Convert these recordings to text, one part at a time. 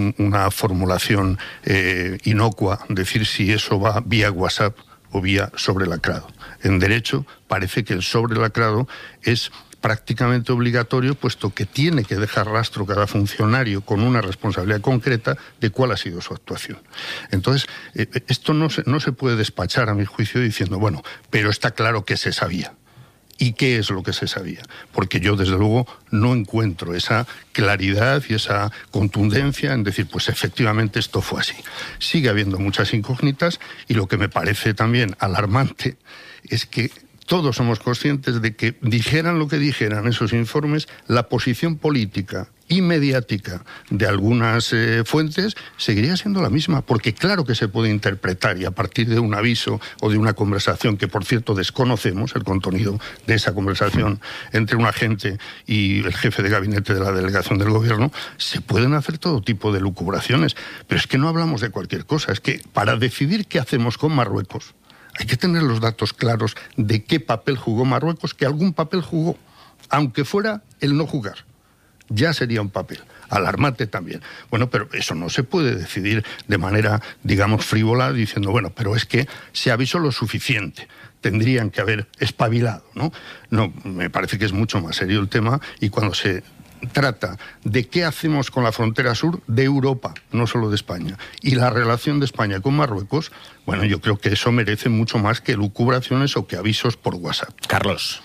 una formulación inocua decir si eso va vía WhatsApp o vía sobrelacrado. En derecho parece que el sobrelacrado es prácticamente obligatorio, puesto que tiene que dejar rastro cada funcionario con una responsabilidad concreta de cuál ha sido su actuación. Entonces, esto no se puede despachar, a mi juicio, diciendo, bueno, pero está claro que se sabía. ¿Y qué es lo que se sabía? Porque yo, desde luego, no encuentro esa claridad y esa contundencia en decir, pues efectivamente esto fue así. Sigue habiendo muchas incógnitas, y lo que me parece también alarmante es que todos somos conscientes de que dijeran lo que dijeran esos informes, la posición política y mediática de algunas fuentes seguiría siendo la misma, porque claro que se puede interpretar, y a partir de un aviso o de una conversación que, por cierto, desconocemos el contenido de esa conversación entre un agente y el jefe de gabinete de la delegación del gobierno, se pueden hacer todo tipo de lucubraciones. Pero es que no hablamos de cualquier cosa, es que para decidir qué hacemos con Marruecos hay que tener los datos claros de qué papel jugó Marruecos, que algún papel jugó, aunque fuera el no jugar. Ya sería un papel. Alarmante también. Bueno, pero eso no se puede decidir de manera, digamos, frívola, diciendo, bueno, pero es que se avisó lo suficiente. Tendrían que haber espabilado, ¿no? No, me parece que es mucho más serio el tema, y cuando se trata de qué hacemos con la frontera sur de Europa, no solo de España, y la relación de España con Marruecos, bueno, yo creo que eso merece mucho más que lucubraciones o que avisos por WhatsApp. Carlos.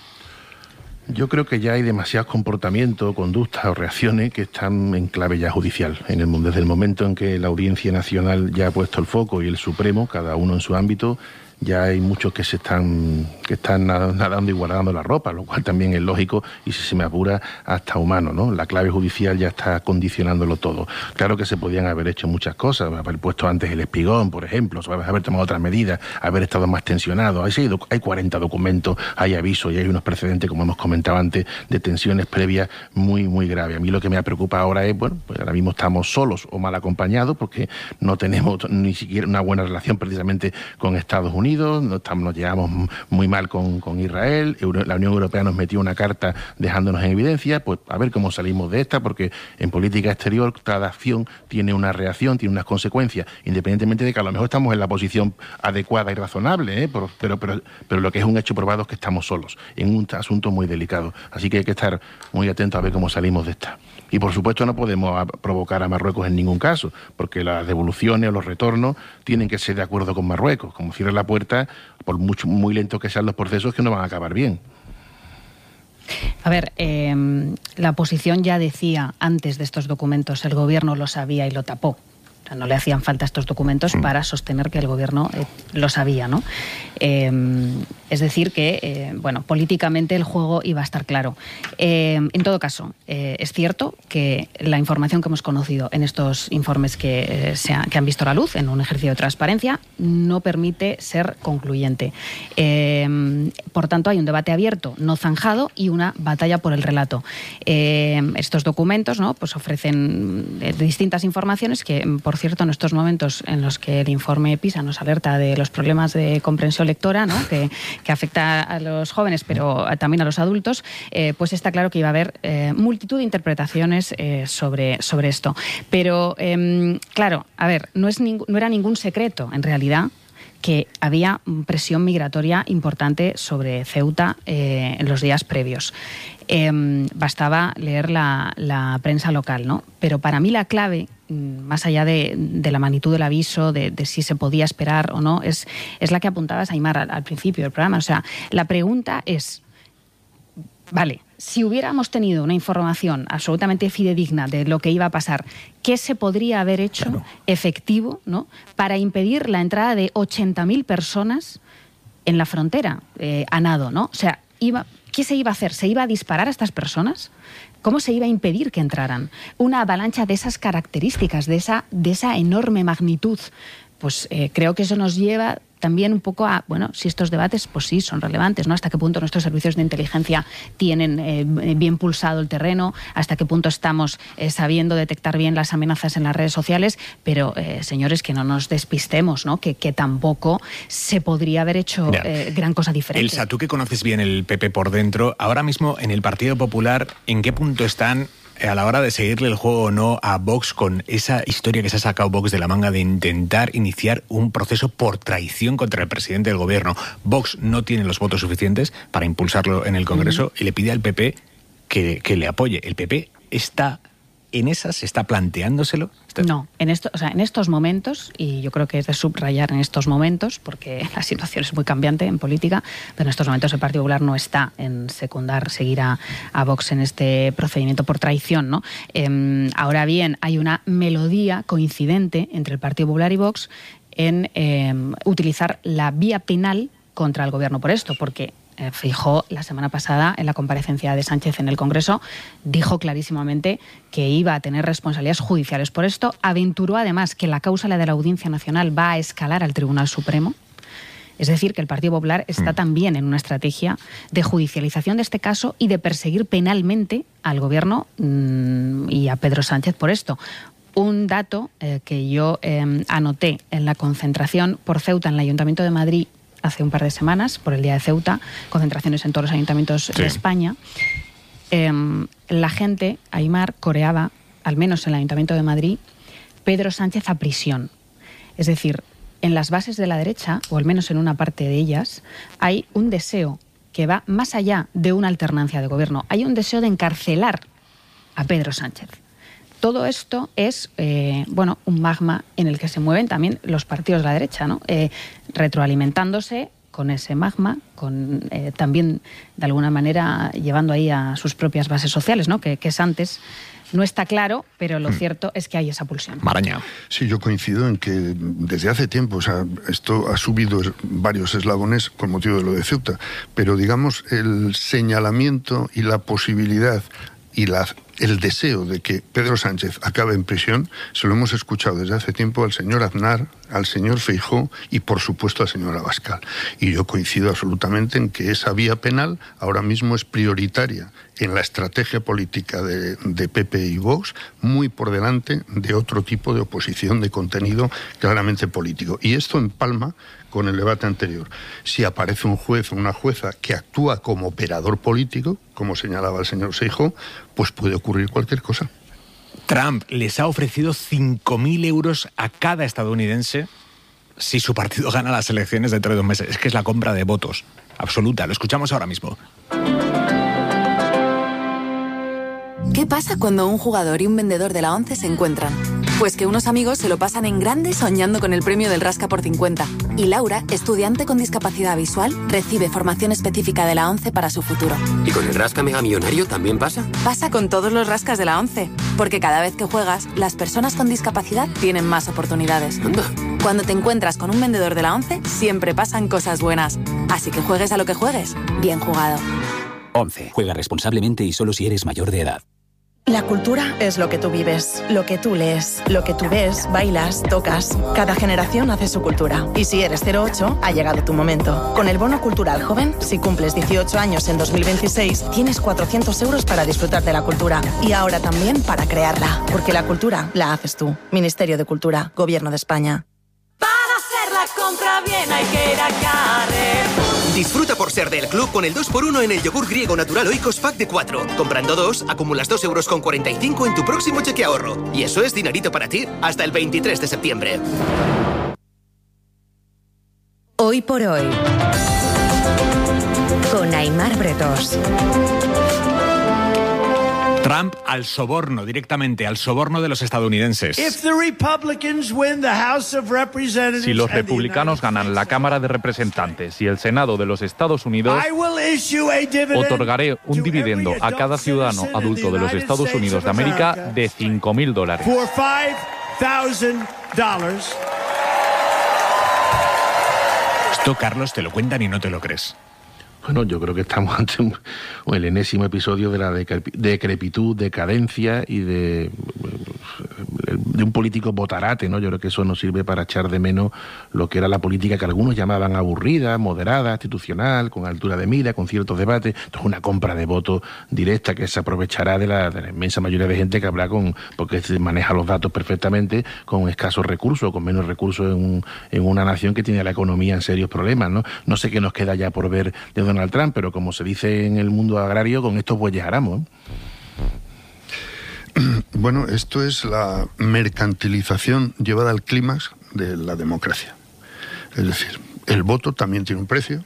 Yo creo que ya hay demasiados comportamientos, conductas o reacciones que están en clave ya judicial. Desde el momento en que la Audiencia Nacional ya ha puesto el foco y el Supremo, cada uno en su ámbito, ya hay muchos que están nadando y guardando la ropa, lo cual también es lógico y, si se me apura, hasta humano, ¿no? La clave judicial ya está condicionándolo todo. Claro que se podían haber hecho muchas cosas, haber puesto antes el espigón, por ejemplo, haber tomado otras medidas, haber estado más tensionado. Hay 40 documentos, hay avisos y hay unos precedentes, como hemos comentado antes, de tensiones previas muy, muy graves. A mí lo que me preocupa ahora es, bueno, pues ahora mismo estamos solos o mal acompañados porque no tenemos ni siquiera una buena relación precisamente con Estados Unidos. Nos llevamos muy mal con Israel. La Unión Europea nos metió una carta dejándonos en evidencia. Pues a ver cómo salimos de esta, porque en política exterior cada acción tiene una reacción, tiene unas consecuencias, independientemente de que a lo mejor estamos en la posición adecuada y razonable, pero lo que es un hecho probado es que estamos solos en un asunto muy delicado. Así que hay que estar muy atentos a ver cómo salimos de esta. Y por supuesto no podemos provocar a Marruecos en ningún caso, porque las devoluciones o los retornos tienen que ser de acuerdo con Marruecos. Como cierra la puerta, por muy lentos que sean los procesos, que no van a acabar bien. A ver, la oposición ya decía antes de estos documentos, el gobierno lo sabía y lo tapó. O sea, no le hacían falta estos documentos para sostener que el gobierno lo sabía, ¿no? Es decir que, bueno, políticamente el juego iba a estar claro. En todo caso, es cierto que la información que hemos conocido en estos informes que han visto la luz en un ejercicio de transparencia no permite ser concluyente. Por tanto, hay un debate abierto, no zanjado, y una batalla por el relato. Estos documentos, ¿no?, pues ofrecen distintas informaciones que, por cierto, en estos momentos en los que el informe PISA nos alerta de los problemas de comprensión lectora, ¿no?, que afecta a los jóvenes, pero también a los adultos, pues está claro que iba a haber multitud de interpretaciones sobre esto. Pero, claro, a ver, no era ningún secreto, en realidad, que había presión migratoria importante sobre Ceuta en los días previos. Bastaba leer la prensa local, ¿no? Pero para mí la clave, más allá de la magnitud del aviso, de si se podía esperar o no, es la que apuntabas, Aimar, al principio del programa. O sea, la pregunta es, vale, si hubiéramos tenido una información absolutamente fidedigna de lo que iba a pasar, ¿qué se podría haber hecho efectivo, ¿no?, para impedir la entrada de 80.000 personas en la frontera, a nado, ¿no? O sea, ¿qué se iba a hacer? ¿Se iba a disparar a estas personas? ¿Cómo se iba a impedir que entraran? Una avalancha de esas características, de esa enorme magnitud, pues creo que eso nos lleva también un poco a, bueno, si estos debates, pues sí, son relevantes, ¿no? Hasta qué punto nuestros servicios de inteligencia tienen bien pulsado el terreno, hasta qué punto estamos sabiendo detectar bien las amenazas en las redes sociales, pero, señores, que no nos despistemos, ¿no? Que tampoco se podría haber hecho gran cosa diferente. Elsa, tú que conoces bien el PP por dentro, ahora mismo en el Partido Popular, ¿en qué punto están a la hora de seguirle el juego o no a Vox con esa historia que se ha sacado Vox de la manga de intentar iniciar un proceso por traición contra el presidente del gobierno. Vox no tiene los votos suficientes para impulsarlo en el Congreso y le pide al PP que le apoye. ¿El PP está en esas? ¿Está planteándoselo? No, en estos momentos, y yo creo que es de subrayar en estos momentos, porque la situación es muy cambiante en política, pero en estos momentos el Partido Popular no está en seguir a Vox en este procedimiento por traición, ¿no? Ahora bien, hay una melodía coincidente entre el Partido Popular y Vox en utilizar la vía penal contra el gobierno por esto, porque Feijóo la semana pasada en la comparecencia de Sánchez en el Congreso dijo clarísimamente que iba a tener responsabilidades judiciales por esto. Aventuró además que la causa, la de la Audiencia Nacional, va a escalar al Tribunal Supremo. Es decir, que el Partido Popular está también en una estrategia de judicialización de este caso y de perseguir penalmente al Gobierno y a Pedro Sánchez por esto. Un dato que yo anoté en la concentración por Ceuta en el Ayuntamiento de Madrid hace un par de semanas, por el Día de Ceuta, concentraciones en todos los ayuntamientos de España. La gente, Aimar, coreaba, al menos en el Ayuntamiento de Madrid, Pedro Sánchez a prisión. Es decir, en las bases de la derecha, o al menos en una parte de ellas, hay un deseo que va más allá de una alternancia de gobierno. Hay un deseo de encarcelar a Pedro Sánchez. Todo esto es un magma en el que se mueven también los partidos de la derecha, ¿no? Retroalimentándose con ese magma, también de alguna manera llevando ahí a sus propias bases sociales, ¿no? Que es antes. No está claro, pero lo cierto es que hay esa pulsión. Maraña. Sí, yo coincido en que desde hace tiempo, esto ha subido varios eslabones con motivo de lo de Ceuta, pero digamos el señalamiento y la posibilidad y el deseo de que Pedro Sánchez acabe en prisión, se lo hemos escuchado desde hace tiempo al señor Aznar, al señor Feijóo y, por supuesto, al señor Abascal. Y yo coincido absolutamente en que esa vía penal ahora mismo es prioritaria en la estrategia política de PP y Vox, muy por delante de otro tipo de oposición de contenido claramente político. Y esto empalma con el debate anterior. Si aparece un juez o una jueza que actúa como operador político, como señalaba el señor Feijóo, pues puede ocurrir cualquier cosa. Trump les ha ofrecido 5.000 euros a cada estadounidense si su partido gana las elecciones dentro de 2 meses. Es que es la compra de votos absoluta. Lo escuchamos ahora mismo. ¿Qué pasa cuando un jugador y un vendedor de la ONCE se encuentran? Pues que unos amigos se lo pasan en grande soñando con el premio del Rasca por 50. Y Laura, estudiante con discapacidad visual, recibe formación específica de la ONCE para su futuro. ¿Y con el Rasca Mega Millonario también pasa? Pasa con todos los rascas de la ONCE. Porque cada vez que juegas, las personas con discapacidad tienen más oportunidades. Anda. Cuando te encuentras con un vendedor de la ONCE, siempre pasan cosas buenas. Así que juegues a lo que juegues, bien jugado. ONCE. Juega responsablemente y solo si eres mayor de edad. La cultura es lo que tú vives, lo que tú lees, lo que tú ves, bailas, tocas. Cada generación hace su cultura. Y si eres 08, ha llegado tu momento. Con el Bono Cultural Joven, si cumples 18 años en 2026, tienes 400 euros para disfrutar de la cultura. Y ahora también para crearla. Porque la cultura la haces tú. Ministerio de Cultura, Gobierno de España. Para hacer la compra bien hay que ir a Carrefour. Disfruta por ser del club con el 2x1 en el yogur griego natural Oikos Pack de 4. Comprando 2, acumulas 2,45 € en tu próximo cheque ahorro. Y eso es dinerito para ti hasta el 23 de septiembre. Hoy por hoy, con Aimar Bretos. Trump al soborno, directamente al soborno de los estadounidenses. Si los republicanos ganan la Cámara de Representantes y el Senado de los Estados Unidos, otorgaré un dividendo a cada ciudadano adulto de los Estados Unidos de América de $5,000. Esto, Carlos, te lo cuentan y no te lo crees. Bueno, yo creo que estamos ante el enésimo episodio de la decrepitud, decadencia y de un político botarate, ¿no? Yo creo que eso nos sirve para echar de menos lo que era la política que algunos llamaban aburrida, moderada, institucional, con altura de mira, con ciertos debates. Esto es una compra de votos directa que se aprovechará de la inmensa mayoría de gente que habla porque se maneja los datos perfectamente, con escasos recursos, con menos recursos en una nación que tiene la economía en serios problemas, ¿no? No sé qué nos queda ya por ver de Donald Trump, pero como se dice en el mundo agrario, con estos bueyes aramos, ¿eh? Bueno, esto es la mercantilización llevada al clímax de la democracia. Es decir, el voto también tiene un precio.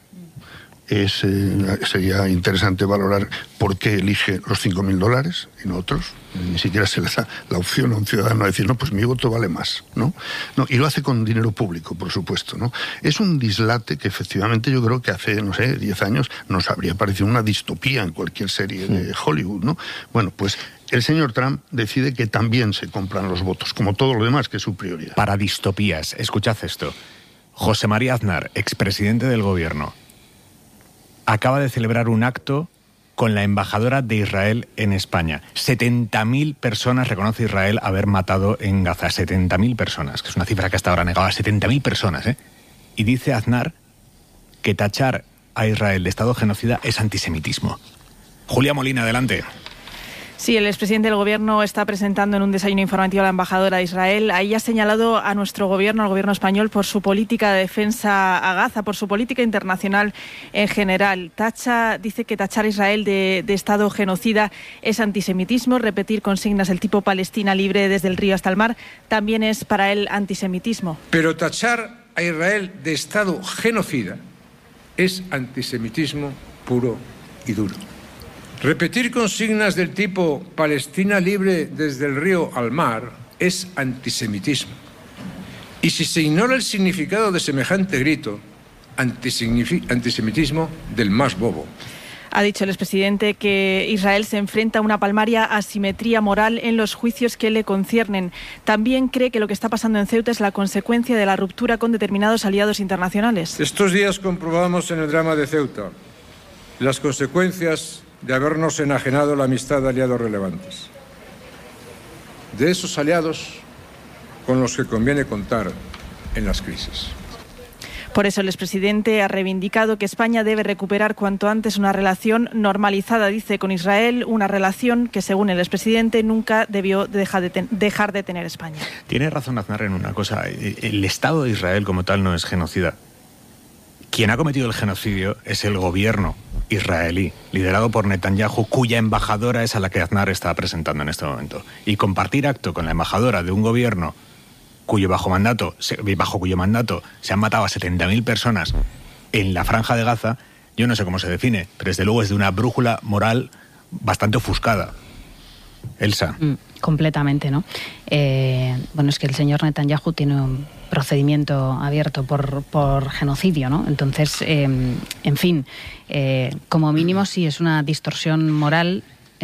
Sería interesante valorar por qué elige los $5.000 y no otros. Ni siquiera se le da la opción a un ciudadano a decir, no, pues mi voto vale más, ¿no? Y lo hace con dinero público, por supuesto, ¿no? Es un dislate que efectivamente yo creo que hace, 10 años nos habría parecido una distopía en cualquier serie de Hollywood, ¿no? Bueno, pues el señor Trump decide que también se compran los votos, como todo lo demás, que es su prioridad. Para distopías, escuchad esto. José María Aznar, expresidente del gobierno, acaba de celebrar un acto con la embajadora de Israel en España. 70.000 personas reconoce Israel haber matado en Gaza. 70.000 personas, que es una cifra que hasta ahora negaba. 70.000 personas, ¿eh? Y dice Aznar que tachar a Israel de Estado genocida es antisemitismo. Julia Molina, adelante. Sí, el expresidente del Gobierno está presentando en un desayuno informativo a la embajadora de Israel. Ahí ha señalado a nuestro Gobierno, al Gobierno español, por su política de defensa a Gaza, por su política internacional en general. Dice que tachar a Israel de Estado genocida es antisemitismo. Repetir consignas del tipo Palestina libre desde el río hasta el mar también es para él antisemitismo. Pero tachar a Israel de Estado genocida es antisemitismo puro y duro. Repetir consignas del tipo Palestina libre desde el río al mar es antisemitismo. Y si se ignora el significado de semejante grito, antisemitismo del más bobo. Ha dicho el expresidente que Israel se enfrenta a una palmaria asimetría moral en los juicios que le conciernen. También cree que lo que está pasando en Ceuta es la consecuencia de la ruptura con determinados aliados internacionales. Estos días comprobamos en el drama de Ceuta las consecuencias de habernos enajenado la amistad de aliados relevantes. De esos aliados con los que conviene contar en las crisis. Por eso el expresidente ha reivindicado que España debe recuperar cuanto antes una relación normalizada, dice, con Israel, una relación que, según el expresidente, nunca debió dejar de tener España. Tiene razón Aznar en una cosa. El Estado de Israel como tal no es genocida. Quien ha cometido el genocidio es el gobierno israelí, liderado por Netanyahu, cuya embajadora es a la que Aznar está presentando en este momento. Y compartir acto con la embajadora de un gobierno bajo cuyo mandato se han matado a 70.000 personas en la Franja de Gaza, yo no sé cómo se define, pero desde luego es de una brújula moral bastante ofuscada. Elsa. Completamente, ¿no? Bueno, es que el señor Netanyahu tiene un procedimiento abierto por genocidio, ¿no? Entonces, en fin, como mínimo sí es una distorsión moral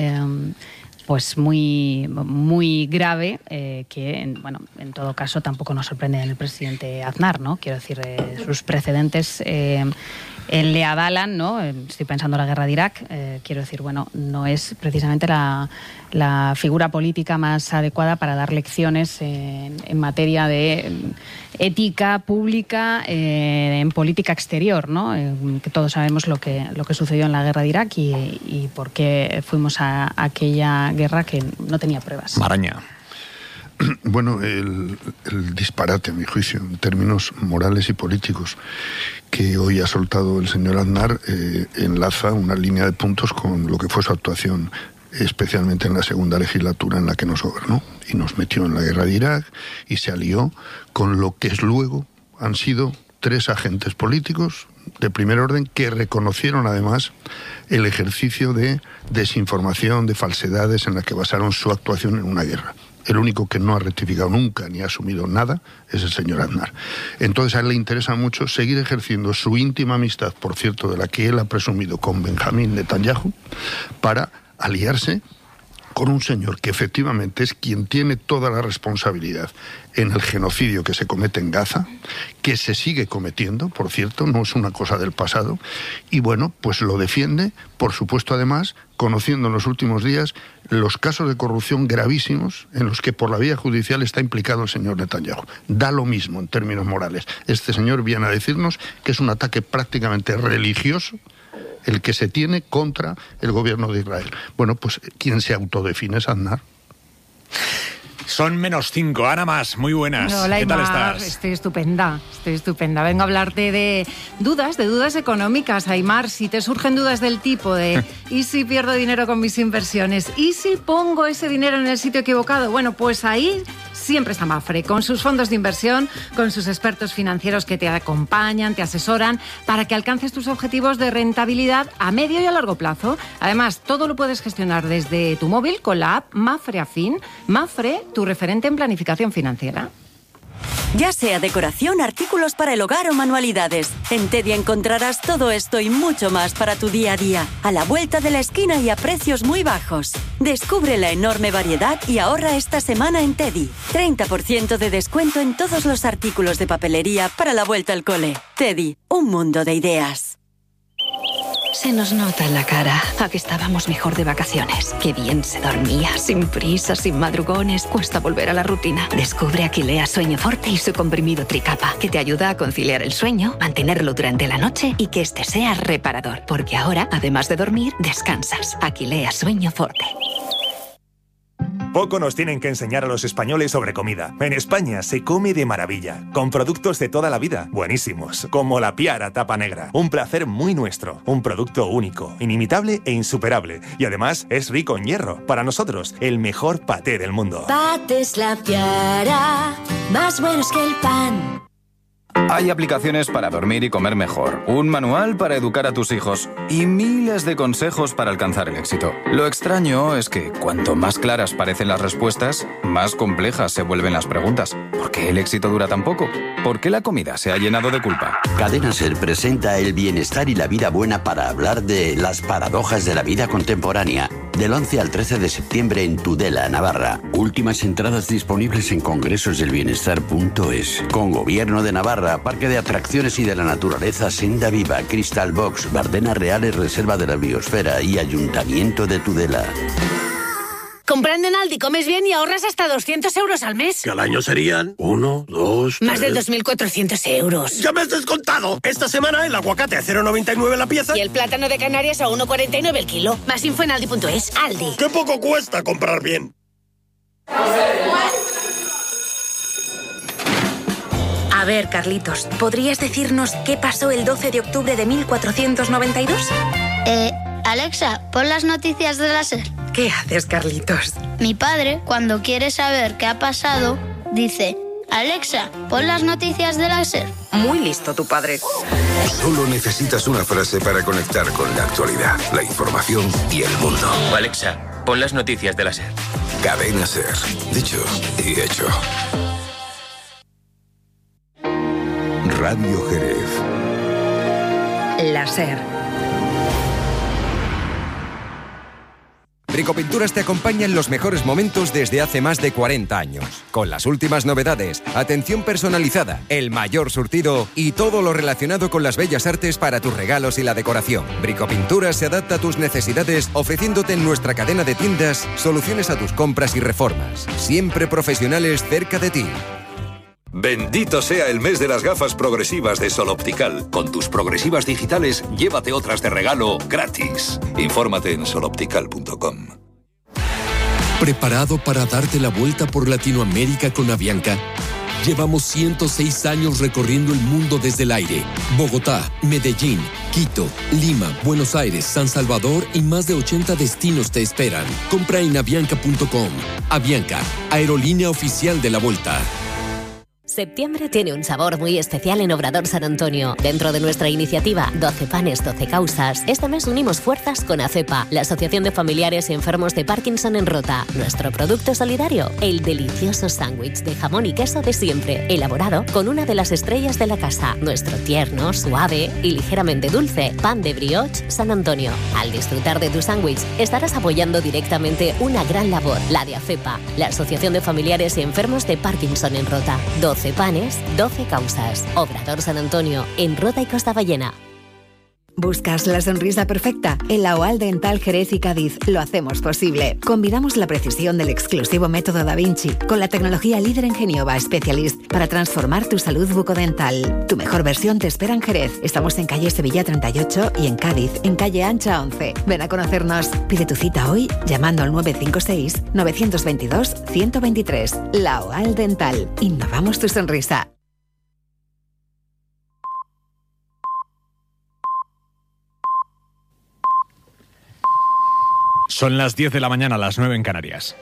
pues muy, muy grave, que, en todo caso tampoco nos sorprende en el presidente Aznar, ¿no? Quiero decir, sus precedentes le avalan, ¿no? Estoy pensando en la guerra de Irak, quiero decir, no es precisamente la figura política más adecuada para dar lecciones en materia de ética pública, en política exterior, ¿no? Que todos sabemos lo que sucedió en la guerra de Irak y por qué fuimos a aquella guerra que no tenía pruebas. Maraña. Bueno, el disparate, a mi juicio, en términos morales y políticos, que hoy ha soltado el señor Aznar, enlaza una línea de puntos con lo que fue su actuación, especialmente en la segunda legislatura en la que nos gobernó, y nos metió en la guerra de Irak y se alió con lo que luego han sido 3 agentes políticos de primer orden que reconocieron además el ejercicio de desinformación, de falsedades en la que basaron su actuación en una guerra. El único que no ha rectificado nunca ni ha asumido nada es el señor Aznar. Entonces a él le interesa mucho seguir ejerciendo su íntima amistad, por cierto, de la que él ha presumido con Benjamín Netanyahu, para aliarse con un señor que efectivamente es quien tiene toda la responsabilidad en el genocidio que se comete en Gaza, que se sigue cometiendo, por cierto, no es una cosa del pasado, y pues lo defiende, por supuesto, además, conociendo en los últimos días los casos de corrupción gravísimos en los que por la vía judicial está implicado el señor Netanyahu. Da lo mismo en términos morales. Este señor viene a decirnos que es un ataque prácticamente religioso el que se tiene contra el gobierno de Israel. Pues quien se autodefine es Aznar. Son -5. Ana Mas, muy buenas. Hola, ¿Qué tal Aymar? estás? Estoy estupenda. Vengo a hablarte de dudas económicas, Aymar. Si te surgen dudas del tipo de ¿y si pierdo dinero con mis inversiones? ¿Y si pongo ese dinero en el sitio equivocado? Bueno, pues ahí siempre está Mapfre, con sus fondos de inversión, con sus expertos financieros que te acompañan, te asesoran para que alcances tus objetivos de rentabilidad a medio y a largo plazo. Además, todo lo puedes gestionar desde tu móvil con la app Mapfre Afin. Mapfre, tu referente en planificación financiera. Ya sea decoración, artículos para el hogar o manualidades, en Teddy encontrarás todo esto y mucho más para tu día a día, a la vuelta de la esquina y a precios muy bajos. Descubre la enorme variedad y ahorra esta semana en Teddy. 30% de descuento en todos los artículos de papelería para la vuelta al cole. Teddy, un mundo de ideas. Se nos nota en la cara a que estábamos mejor de vacaciones. Qué bien se dormía, sin prisas, sin madrugones. Cuesta volver a la rutina. Descubre Aquilea Sueño Forte y su comprimido Tricapa, que te ayuda a conciliar el sueño, mantenerlo durante la noche y que este sea reparador. Porque ahora, además de dormir, descansas. Aquilea Sueño Forte. Poco nos tienen que enseñar a los españoles sobre comida. En España se come de maravilla, con productos de toda la vida, buenísimos, como la Piara Tapa Negra. Un placer muy nuestro, un producto único, inimitable e insuperable. Y además es rico en hierro. Para nosotros, el mejor paté del mundo. Patés La Piara, más buenos que el pan. Hay aplicaciones para dormir y comer mejor, un manual para educar a tus hijos y miles de consejos para alcanzar el éxito. Lo extraño es que cuanto más claras parecen las respuestas, más complejas se vuelven las preguntas. ¿Por qué el éxito dura tan poco? ¿Por qué la comida se ha llenado de culpa? Cadena Ser presenta el bienestar y la vida buena para hablar de las paradojas de la vida contemporánea. Del 11 al 13 de septiembre en Tudela, Navarra. Últimas entradas disponibles en congresosdelbienestar.es. Con Gobierno de Navarra, Parque de Atracciones y de la Naturaleza Senda Viva, Crystal Box, Bardenas Reales, Reserva de la Biosfera y Ayuntamiento de Tudela. Comprando en Aldi comes bien y ahorras hasta 200 euros al mes. Que al año serían 1, 2, 3... Más de 2.400 euros. ¡Ya me has descontado! Esta semana el aguacate a 0,99 la pieza. Y el plátano de Canarias a 1,49 el kilo. Más info en Aldi.es. Aldi. ¡Qué poco cuesta comprar bien! A ver, Carlitos, ¿podrías decirnos qué pasó el 12 de octubre de 1492? Alexa, pon las noticias de la SER. ¿Qué haces, Carlitos? Mi padre, cuando quiere saber qué ha pasado, dice: Alexa, pon las noticias de la SER. Muy listo tu padre. Solo necesitas una frase para conectar con la actualidad, la información y el mundo. Alexa, pon las noticias de la SER. Cadena SER. Dicho y hecho. Radio Jerez. La SER. Bricopinturas te acompaña en los mejores momentos desde hace más de 40 años. Con las últimas novedades, atención personalizada, el mayor surtido y todo lo relacionado con las bellas artes para tus regalos y la decoración. Bricopinturas se adapta a tus necesidades ofreciéndote en nuestra cadena de tiendas soluciones a tus compras y reformas. Siempre profesionales cerca de ti. Bendito sea el mes de las gafas progresivas de Sol Optical. Con tus progresivas digitales, llévate otras de regalo gratis. Infórmate en soloptical.com. ¿Preparado para darte la vuelta por Latinoamérica con Avianca? Llevamos 106 años recorriendo el mundo desde el aire. Bogotá, Medellín, Quito, Lima, Buenos Aires, San Salvador y más de 80 destinos te esperan. Compra en avianca.com. Avianca, aerolínea oficial de la Vuelta. Septiembre tiene un sabor muy especial en Obrador San Antonio. Dentro de nuestra iniciativa 12 panes, 12 causas, este mes unimos fuerzas con ACEPA, la Asociación de Familiares y Enfermos de Parkinson en Rota. Nuestro producto solidario, el delicioso sándwich de jamón y queso de siempre, elaborado con una de las estrellas de la casa, nuestro tierno, suave y ligeramente dulce pan de brioche San Antonio. Al disfrutar de tu sándwich, estarás apoyando directamente una gran labor, la de ACEPA, la Asociación de Familiares y Enfermos de Parkinson en Rota. 12 panes, 12 causas. Obrador San Antonio, en Rota y Costa Ballena. ¿Buscas la sonrisa perfecta? En la OAL Dental Jerez y Cádiz lo hacemos posible. Combinamos la precisión del exclusivo método Da Vinci con la tecnología líder en Geniova Specialist para transformar tu salud bucodental. Tu mejor versión te espera en Jerez. Estamos en calle Sevilla 38 y en Cádiz, en calle Ancha 11. Ven a conocernos. Pide tu cita hoy llamando al 956-922-123. La OAL Dental. Innovamos tu sonrisa. Son las 10 de la mañana, las 9 en Canarias.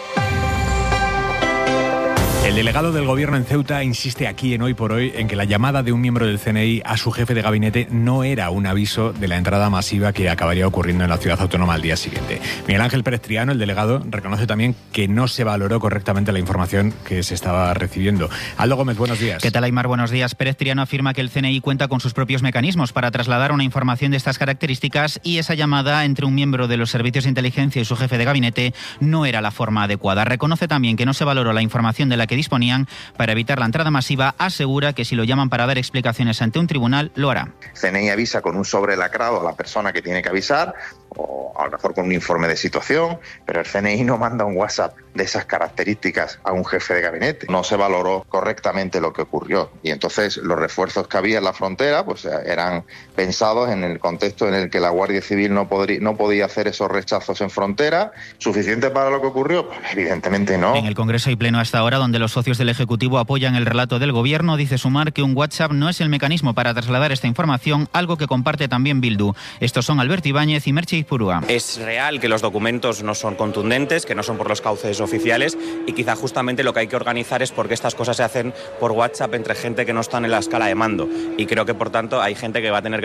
El delegado del Gobierno en Ceuta insiste aquí en Hoy por Hoy en que la llamada de un miembro del CNI a su jefe de gabinete no era un aviso de la entrada masiva que acabaría ocurriendo en la ciudad autónoma al día siguiente. Miguel Ángel Pérez Triano, el delegado, reconoce también que no se valoró correctamente la información que se estaba recibiendo. Aldo Gómez, buenos días. ¿Qué tal, Aymar? Buenos días. Pérez Triano afirma que el CNI cuenta con sus propios mecanismos para trasladar una información de estas características y esa llamada entre un miembro de los servicios de inteligencia y su jefe de gabinete no era la forma adecuada. Reconoce también que no se valoró la información de la que disponían para evitar la entrada masiva. Asegura que si lo llaman para dar explicaciones ante un tribunal, lo hará. CNI avisa con un sobre lacrado a la persona que tiene que avisar, o a lo mejor con un informe de situación, pero el CNI no manda un WhatsApp de esas características a un jefe de gabinete. No se valoró correctamente lo que ocurrió y entonces los refuerzos que había en la frontera pues eran pensados en el contexto en el que la Guardia Civil no podía hacer esos rechazos en frontera. ¿Suficiente para lo que ocurrió? Pues evidentemente no. En el Congreso hay pleno hasta ahora donde los socios del Ejecutivo apoyan el relato del Gobierno. Dice Sumar que un WhatsApp no es el mecanismo para trasladar esta información, algo que comparte también Bildu. Estos son Alberto Ibáñez y Merche Izpurúa. Es real que los documentos no son contundentes, que no son por los cauces oficiales y quizá justamente lo que hay que organizar es porque estas cosas se hacen por WhatsApp entre gente que no están en la escala de mando y creo que por tanto hay gente que va a tener que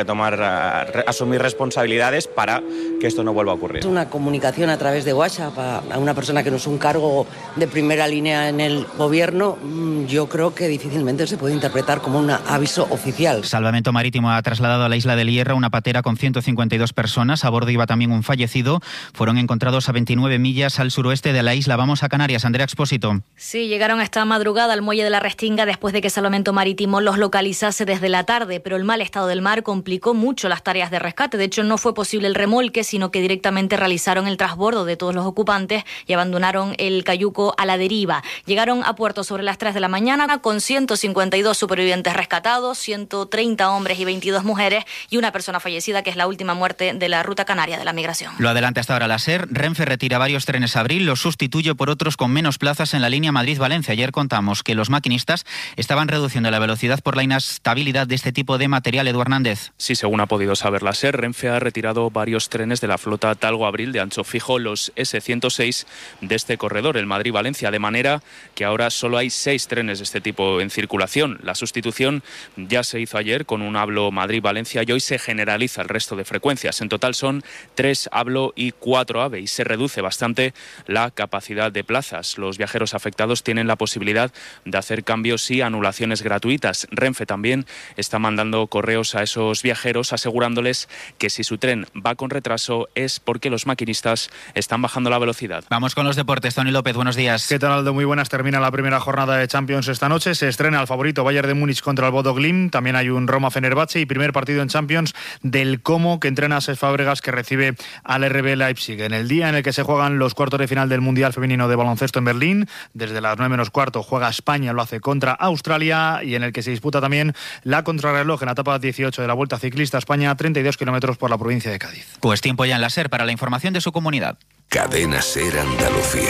asumir responsabilidades para que esto no vuelva a ocurrir. Una comunicación a través de WhatsApp a una persona que no es un cargo de primera línea en el Gobierno, yo creo que difícilmente se puede interpretar como un aviso oficial. Salvamento Marítimo ha trasladado a la isla del Hierro una patera con 152 personas. A bordo iba también un fallecido. Fueron encontrados a 29 millas al suroeste de la isla. Vamos a Canarias. Andrea Expósito. Sí, llegaron esta madrugada al muelle de la Restinga después de que Salvamento Marítimo los localizase desde la tarde, pero el mal estado del mar complicó mucho las tareas de rescate. De hecho, no fue posible el remolque, sino que directamente realizaron el transbordo de todos los ocupantes y abandonaron el cayuco a la deriva. Llegaron a puerto sobre las 3 de la mañana con 152 supervivientes rescatados, 130 hombres y 22 mujeres y una persona fallecida, que es la última muerte de la ruta canaria de la migración. Lo adelanta hasta ahora la SER. Renfe retira varios trenes Abril, los sustituye por otros con menos plazas en la línea Madrid-Valencia. Ayer contamos que los maquinistas estaban reduciendo la velocidad por la inestabilidad de este tipo de material. Eduardo Hernández. Sí, según ha podido saber la SER, Renfe ha retirado varios trenes de la flota Talgo-Abril de ancho fijo, los S106 de este corredor, el Madrid-Valencia, de manera que ahora solo hay 6 trenes de este tipo en circulación. La sustitución ya se hizo ayer con un Hablo Madrid-Valencia y hoy se generaliza el resto de frecuencias. En total son 3 Hablo y 4 AVE y se reduce bastante la capacidad de plazas. Los viajeros afectados tienen la posibilidad de hacer cambios y anulaciones gratuitas. Renfe también está mandando correos a esos viajeros asegurándoles que si su tren va con retraso es porque los maquinistas están bajando la velocidad. Vamos con los deportes. Tony López, buenos días. ¿Qué tal, Aldo? Muy buenas. Termina la primera jornada de Champions esta noche. Se estrena el favorito Bayern de Múnich contra el Bodo Glimt. También hay un Roma-Fenerbahce y primer partido en Champions del Como, que entrena a Cesc Fábregas, que recibe al RB Leipzig. En el día en el que se juegan los cuartos de final del Mundial Femenino de Baloncesto en Berlín, desde las 9 menos cuarto juega España, lo hace contra Australia, y en el que se disputa también la contrarreloj en la etapa 18 de la Vuelta Ciclista España, 32 kilómetros por la provincia de Cádiz. Pues tiempo ya en la SER para la información de su comunidad. Cadena SER Andalucía.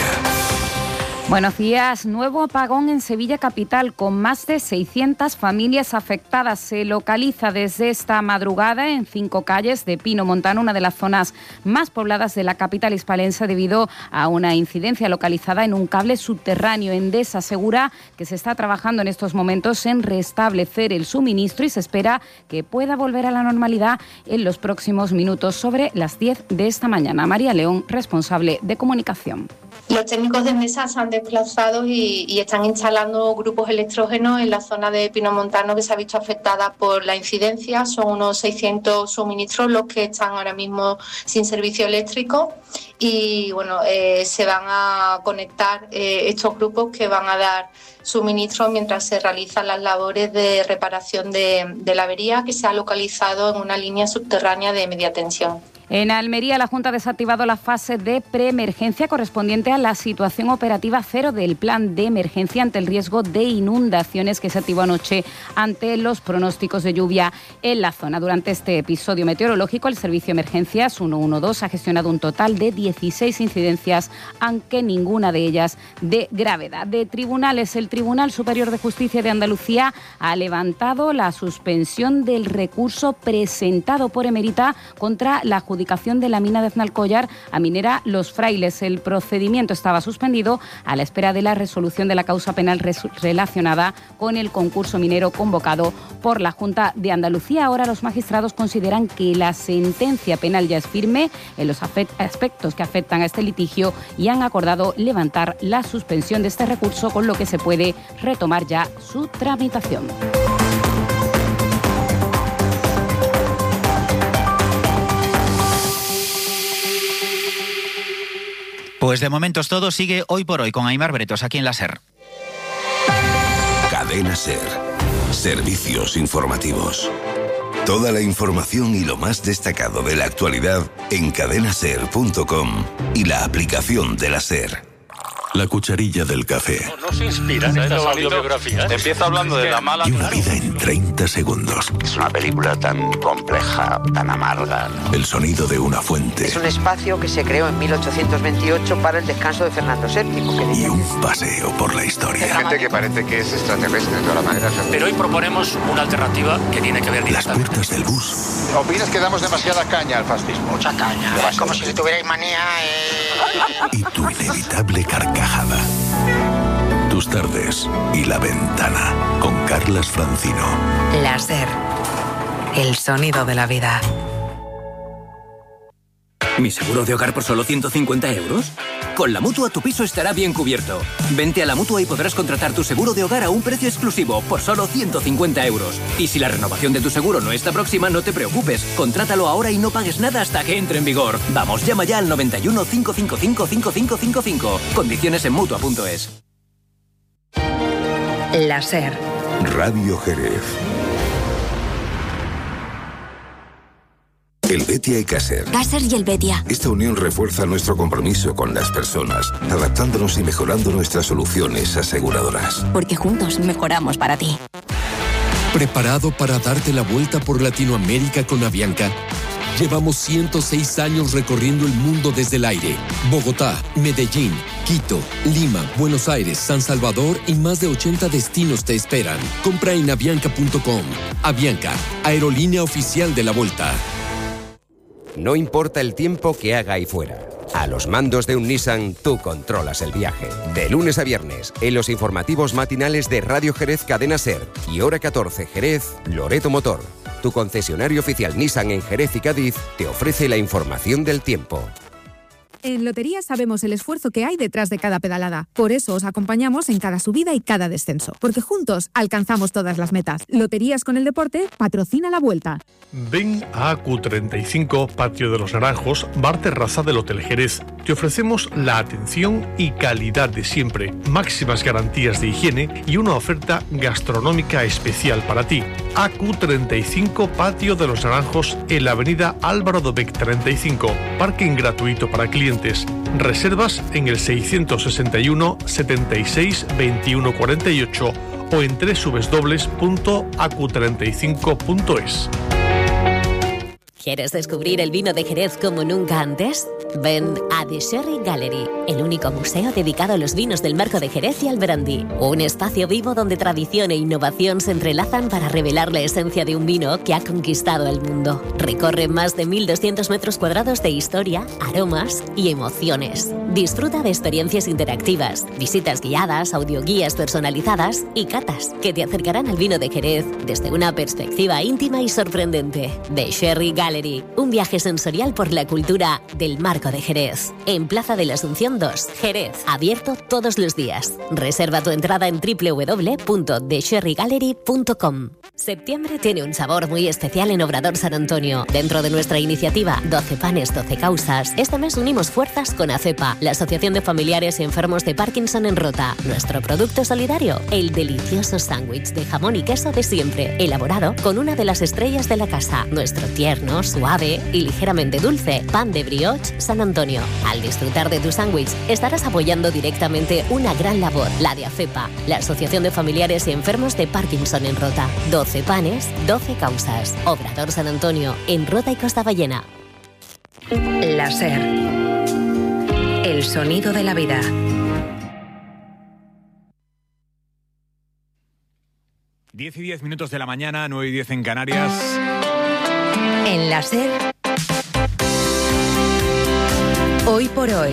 Buenos días. Nuevo apagón en Sevilla capital con más de 600 familias afectadas. Se localiza desde esta madrugada en 5 calles de Pino Montano, una de las zonas más pobladas de la capital hispalense, debido a una incidencia localizada en un cable subterráneo. Endesa asegura que se está trabajando en estos momentos en restablecer el suministro y se espera que pueda volver a la normalidad en los próximos minutos, sobre las 10 de esta mañana. María León, responsable de comunicación. Los técnicos de Endesa se han desplazado y están instalando grupos electrógenos en la zona de Pinomontano que se ha visto afectada por la incidencia. Son unos 600 suministros los que están ahora mismo sin servicio eléctrico y bueno, se van a conectar estos grupos que van a dar suministro mientras se realizan las labores de reparación de la avería que se ha localizado en una línea subterránea de media tensión. En Almería, la Junta ha desactivado la fase de preemergencia correspondiente a la situación operativa 0 del plan de emergencia ante el riesgo de inundaciones que se activó anoche ante los pronósticos de lluvia en la zona. Durante este episodio meteorológico, el Servicio de Emergencias 112 ha gestionado un total de 16 incidencias, aunque ninguna de ellas de gravedad. De tribunales, el Tribunal Superior de Justicia de Andalucía ha levantado la suspensión del recurso presentado por Emerita contra la adjudicación de la mina de Aznalcóllar a Minera Los Frailes. El procedimiento estaba suspendido a la espera de la resolución de la causa penal relacionada con el concurso minero convocado por la Junta de Andalucía. Ahora los magistrados consideran que la sentencia penal ya es firme en los aspectos que afectan a este litigio y han acordado levantar la suspensión de este recurso, con lo que se puede retomar ya su tramitación. Pues de momento es todo. Sigue Hoy por Hoy con Aimar Bretos aquí en la SER. Cadena SER. Servicios informativos. Toda la información y lo más destacado de la actualidad en cadenaser.com y la aplicación de la SER. La cucharilla del café. No se inspira en estas autobiografías. Empieza hablando de la mala... Y una vida en 30 segundos. Es una película tan compleja, tan amarga. El sonido de una fuente. Es un espacio que se creó en 1828 para el descanso de Fernando VII. Y un paseo por la historia. Hay gente que parece que es extraterrestre de todas maneras. Pero hoy proponemos una alternativa que tiene que ver las puertas del bus. ¿Opinas que damos demasiada caña al fascismo? Mucha caña. Es como si le tuvierais manía. Y tu inevitable carcajada. Tus tardes y La Ventana con Carlas Francino. La SER. El sonido de la vida. ¿Mi seguro de hogar por solo 150 euros? Con la Mutua tu piso estará bien cubierto. Vente a la Mutua y podrás contratar tu seguro de hogar a un precio exclusivo por solo 150 euros. Y si la renovación de tu seguro no está próxima, no te preocupes. Contrátalo ahora y no pagues nada hasta que entre en vigor. Vamos, llama ya al 91 555 5555. Condiciones en Mutua.es. La SER. Radio Jerez. El Betia y Caser. Caser y el Betia. Esta unión refuerza nuestro compromiso con las personas, adaptándonos y mejorando nuestras soluciones aseguradoras. Porque juntos mejoramos para ti. ¿Preparado para darte la vuelta por Latinoamérica con Avianca? Llevamos 106 años recorriendo el mundo desde el aire. Bogotá, Medellín, Quito, Lima, Buenos Aires, San Salvador y más de 80 destinos te esperan. Compra en avianca.com. Avianca, aerolínea oficial de la Vuelta. No importa el tiempo que haga ahí fuera. A los mandos de un Nissan, tú controlas el viaje. De lunes a viernes, en los informativos matinales de Radio Jerez Cadena SER y Hora 14 Jerez, Loreto Motor. Tu concesionario oficial Nissan en Jerez y Cádiz te ofrece la información del tiempo. En Loterías sabemos el esfuerzo que hay detrás de cada pedalada. Por eso os acompañamos en cada subida y cada descenso. Porque juntos alcanzamos todas las metas. Loterías con el deporte patrocina la Vuelta. Ven a AQ35, Patio de los Naranjos, bar terraza del Hotel Jerez. Te ofrecemos la atención y calidad de siempre, máximas garantías de higiene y una oferta gastronómica especial para ti. AQ35, Patio de los Naranjos, en la avenida Álvaro Dobech 35. Parking gratuito para clientes. Reservas en el 661 76 21 48 o en www.acu35.es. ¿Quieres descubrir el vino de Jerez como nunca antes? Ven a The Sherry Gallery, el único museo dedicado a los vinos del marco de Jerez y al brandy. Un espacio vivo donde tradición e innovación se entrelazan para revelar la esencia de un vino que ha conquistado el mundo. Recorre más de 1.200 metros cuadrados de historia, aromas y emociones. Disfruta de experiencias interactivas, visitas guiadas, audioguías personalizadas y catas que te acercarán al vino de Jerez desde una perspectiva íntima y sorprendente. The Sherry Gallery, un viaje sensorial por la cultura del Marco de Jerez. En Plaza de la Asunción 2, Jerez, abierto todos los días. Reserva tu entrada en www.thesherrygallery.com. Septiembre tiene un sabor muy especial en Obrador San Antonio. Dentro de nuestra iniciativa 12 panes, 12 causas, este mes unimos fuerzas con ACEPA, la Asociación de Familiares y Enfermos de Parkinson en Rota. Nuestro producto solidario, el delicioso sándwich de jamón y queso de siempre, elaborado con una de las estrellas de la casa. Nuestro tierno, suave y ligeramente dulce pan de brioche San Antonio. Al disfrutar de tu sándwich, estarás apoyando directamente una gran labor, la de AFEPA, la Asociación de Familiares y Enfermos de Parkinson en Rota. 12 panes, 12 causas. Obrador San Antonio, en Rota y Costa Ballena. La SER. El sonido de la vida. Diez y 10 minutos de la mañana, 9 y 10 en Canarias. En la SER. Hoy por hoy.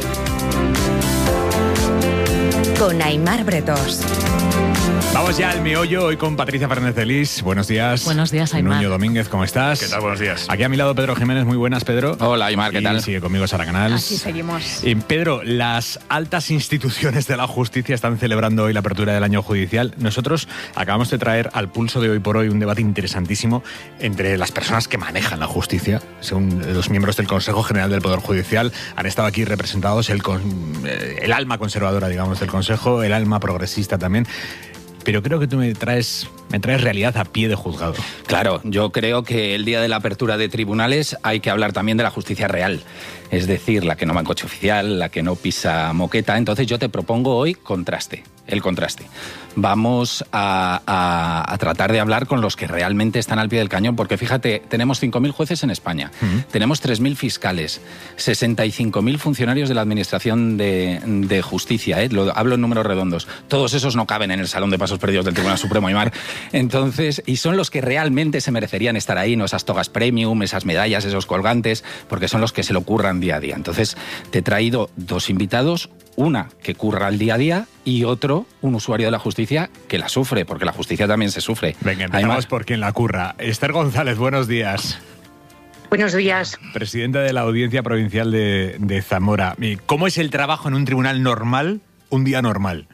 Con Aimar Bretós. Vamos ya al meollo, hoy con Patricia Fernández de Lis. Buenos días. Buenos días, Aimar. Nuño Domínguez, ¿cómo estás? ¿Qué tal? Buenos días. Aquí a mi lado Pedro Jiménez, muy buenas, Pedro. Hola, Aimar, ¿qué tal? Y sigue conmigo Sara Canals. Así seguimos. Pedro, las altas instituciones de la justicia están celebrando hoy la apertura del año judicial. Nosotros acabamos de traer al pulso de Hoy por Hoy un debate interesantísimo entre las personas que manejan la justicia. Según los miembros del Consejo General del Poder Judicial, han estado aquí representados el alma conservadora, digamos, del Consejo, el alma progresista también. Pero creo que tú me traes realidad a pie de juzgado. Claro, yo creo que el día de la apertura de tribunales hay que hablar también de la justicia real. Es decir, la que no va en coche oficial, la que no pisa moqueta. Entonces yo te propongo hoy el contraste. Vamos a tratar de hablar con los que realmente están al pie del cañón, porque fíjate, tenemos 5.000 jueces en España, tenemos 3.000 fiscales, 65.000 funcionarios de la Administración de Justicia, hablo en números redondos. Todos esos no caben en el salón de pasos perdidos del Tribunal Supremo, Aimar. Entonces, y son los que realmente se merecerían estar ahí, no esas togas premium, esas medallas, esos colgantes, porque son los que se lo curran día a día. Entonces, te he traído dos invitados, una que curra el día a día y otro, un usuario de la justicia que la sufre, porque la justicia también se sufre. Venga, empezamos por quien la curra. Esther González, buenos días. Buenos días. Presidenta de la Audiencia Provincial de Zamora. ¿Cómo es el trabajo en un tribunal normal, un día normal?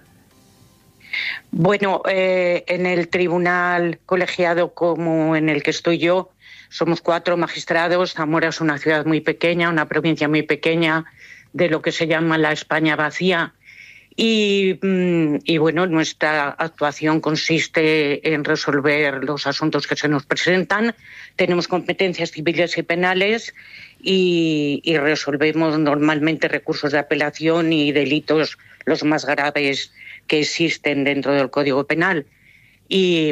Bueno, en el tribunal colegiado como en el que estoy yo, somos 4 magistrados. Zamora es una ciudad muy pequeña, una provincia muy pequeña, de lo que se llama la España vacía. Y bueno, nuestra actuación consiste en resolver los asuntos que se nos presentan. Tenemos competencias civiles y penales y resolvemos normalmente recursos de apelación y delitos los más graves que existen dentro del Código Penal. Y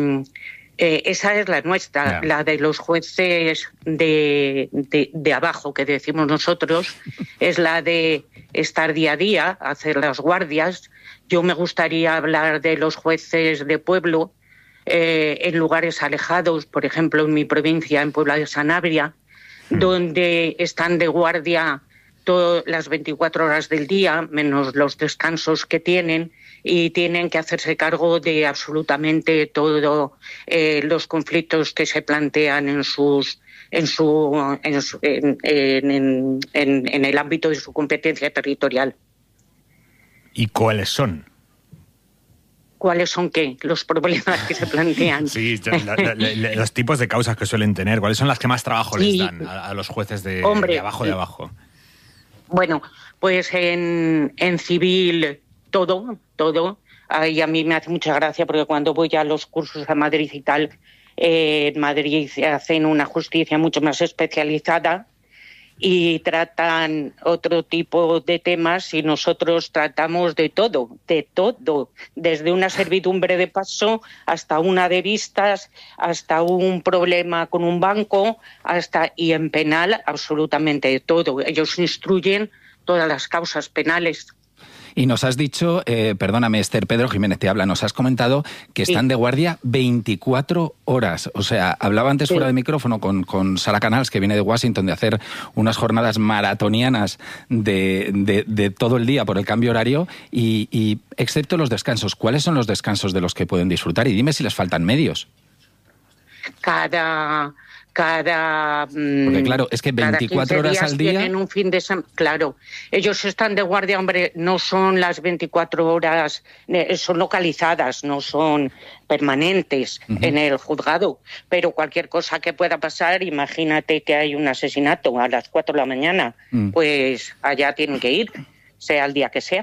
esa es la nuestra, la de los jueces de abajo, que decimos nosotros, es la de estar día a día, hacer las guardias. Yo me gustaría hablar de los jueces de pueblo en lugares alejados, por ejemplo, en mi provincia, en Puebla de Sanabria, donde están de guardia todas las 24 horas del día, menos los descansos que tienen, y tienen que hacerse cargo de absolutamente todos los conflictos que se plantean en el ámbito de su competencia territorial. ¿Y cuáles son? ¿Cuáles son qué? Los problemas que se plantean. Sí, los tipos de causas que suelen tener. ¿Cuáles son las que más trabajo les dan a los jueces de abajo? Bueno, pues en civil todo. Y a mí me hace mucha gracia porque cuando voy a los cursos a Madrid y tal, en Madrid hacen una justicia mucho más especializada y tratan otro tipo de temas y nosotros tratamos de todo, desde una servidumbre de paso hasta una de vistas, hasta un problema con un banco, y en penal absolutamente todo. Ellos instruyen todas las causas penales. Y nos has dicho, perdóname Esther, Pedro Jiménez te habla, nos has comentado que están de guardia 24 horas. O sea, hablaba antes fuera de micrófono con Sara Canals, que viene de Washington, de hacer unas jornadas maratonianas de todo el día por el cambio horario y excepto los descansos. ¿Cuáles son los descansos de los que pueden disfrutar? Y dime si les faltan medios. Porque claro, es que 24 horas al día tienen un fin de semana. Claro, ellos están de guardia, hombre, no son las 24 horas, son localizadas, no son permanentes en el juzgado, pero cualquier cosa que pueda pasar, imagínate que hay un asesinato a las 4 de la mañana, pues allá tienen que ir, sea el día que sea,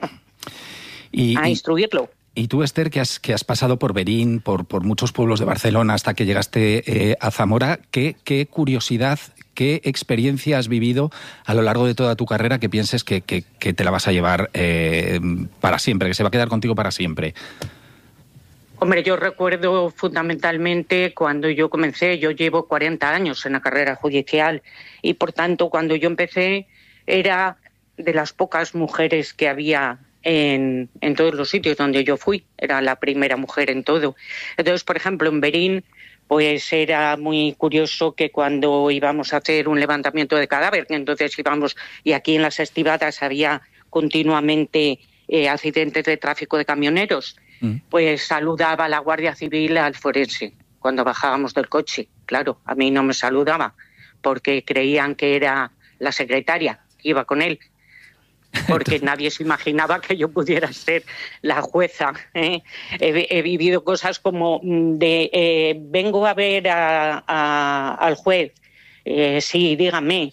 a instruirlo. Y tú, Esther, que has pasado por Berín, por muchos pueblos de Barcelona hasta que llegaste a Zamora, ¿qué curiosidad, qué experiencia has vivido a lo largo de toda tu carrera que pienses que te la vas a llevar para siempre, que se va a quedar contigo para siempre? Hombre, yo recuerdo fundamentalmente cuando yo comencé, yo llevo 40 años en la carrera judicial y por tanto cuando yo empecé era de las pocas mujeres que había en todos los sitios donde yo fui, era la primera mujer en todo. Entonces, por ejemplo, en Berín, pues era muy curioso que cuando íbamos a hacer un levantamiento de cadáver, entonces íbamos, y aquí en las estibadas había continuamente accidentes de tráfico de camioneros, pues saludaba a la Guardia Civil al forense cuando bajábamos del coche. Claro, a mí no me saludaba porque creían que era la secretaria que iba con él, porque nadie se imaginaba que yo pudiera ser la jueza. He vivido cosas como vengo a ver al juez. Sí, dígame.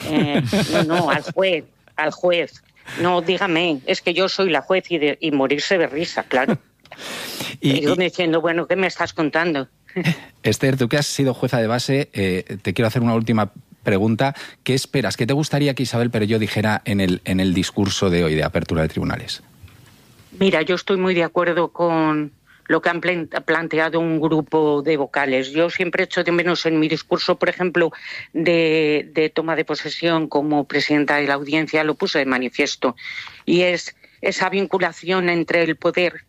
No, al juez. No, dígame, es que yo soy la juez y morirse de risa, claro. Y yo diciendo, bueno, ¿qué me estás contando? Esther, tú que has sido jueza de base, te quiero hacer una última pregunta. ¿Qué esperas? ¿Qué te gustaría que Isabel Perelló dijera en el discurso de hoy de apertura de tribunales? Mira, yo estoy muy de acuerdo con lo que han planteado un grupo de vocales. Yo siempre he hecho de menos en mi discurso, por ejemplo, de toma de posesión como presidenta de la audiencia, lo puse de manifiesto, y es esa vinculación entre el poder,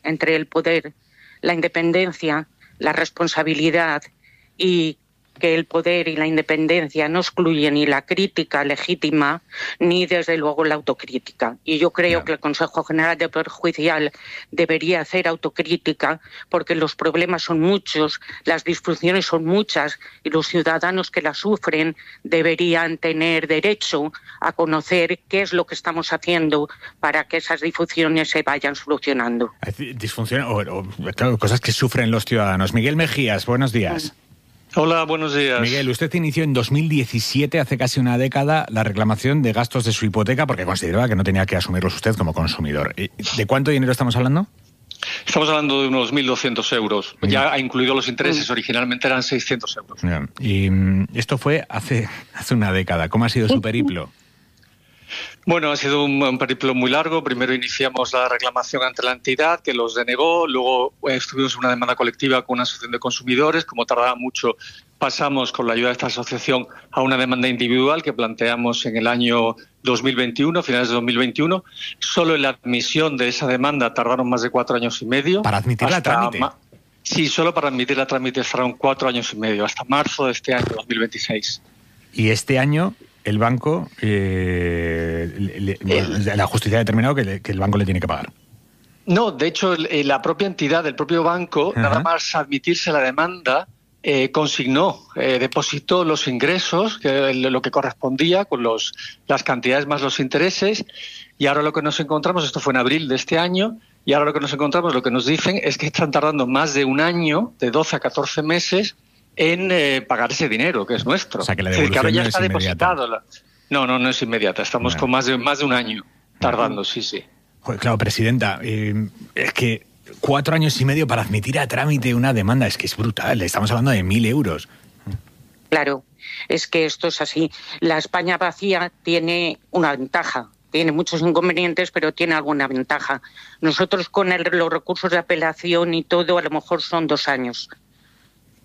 la independencia, la responsabilidad, y que el poder y la independencia no excluyen ni la crítica legítima ni, desde luego, la autocrítica. Y yo creo que el Consejo General del Poder Judicial debería hacer autocrítica porque los problemas son muchos, las disfunciones son muchas y los ciudadanos que las sufren deberían tener derecho a conocer qué es lo que estamos haciendo para que esas disfunciones se vayan solucionando. Disfunciones claro, cosas que sufren los ciudadanos. Miguel Mejías, buenos días. Hola, buenos días. Miguel, usted inició en 2017, hace casi una década, la reclamación de gastos de su hipoteca porque consideraba que no tenía que asumirlos usted como consumidor. ¿De cuánto dinero estamos hablando? Estamos hablando de unos 1.200 euros. Ya ha incluido los intereses, originalmente eran 600 euros. Y esto fue hace una década. ¿Cómo ha sido su periplo? Bueno, ha sido un periplo muy largo. Primero iniciamos la reclamación ante la entidad, que los denegó. Luego estuvimos en una demanda colectiva con una asociación de consumidores. Como tardaba mucho, pasamos con la ayuda de esta asociación a una demanda individual que planteamos en el año 2021, finales de 2021. Solo en la admisión de esa demanda tardaron más de 4 años y medio. ¿Para admitirla a trámite? Sí, solo para admitirla a trámite tardaron 4 años y medio, hasta marzo de este año 2026. ¿Y este año el banco, la justicia ha determinado que el banco le tiene que pagar? No, de hecho, la propia entidad, el propio banco, nada más admitirse la demanda, consignó, depositó los ingresos, lo que correspondía con las cantidades más los intereses, y ahora lo que nos encontramos, esto fue en abril de este año, y ahora lo que nos encontramos, lo que nos dicen es que están tardando más de un año, de 12 a 14 meses, en pagar ese dinero que es nuestro. O sea, que la devolución ahora ya no está es depositado. No es inmediata. Estamos con más de un año tardando, sí. Joder, claro, presidenta, es que 4 años y medio para admitir a trámite una demanda, es que es brutal. Estamos hablando de 1.000 euros. Claro, es que esto es así. La España vacía tiene una ventaja. Tiene muchos inconvenientes, pero tiene alguna ventaja. Nosotros con los recursos de apelación y todo, a lo mejor son 2 años.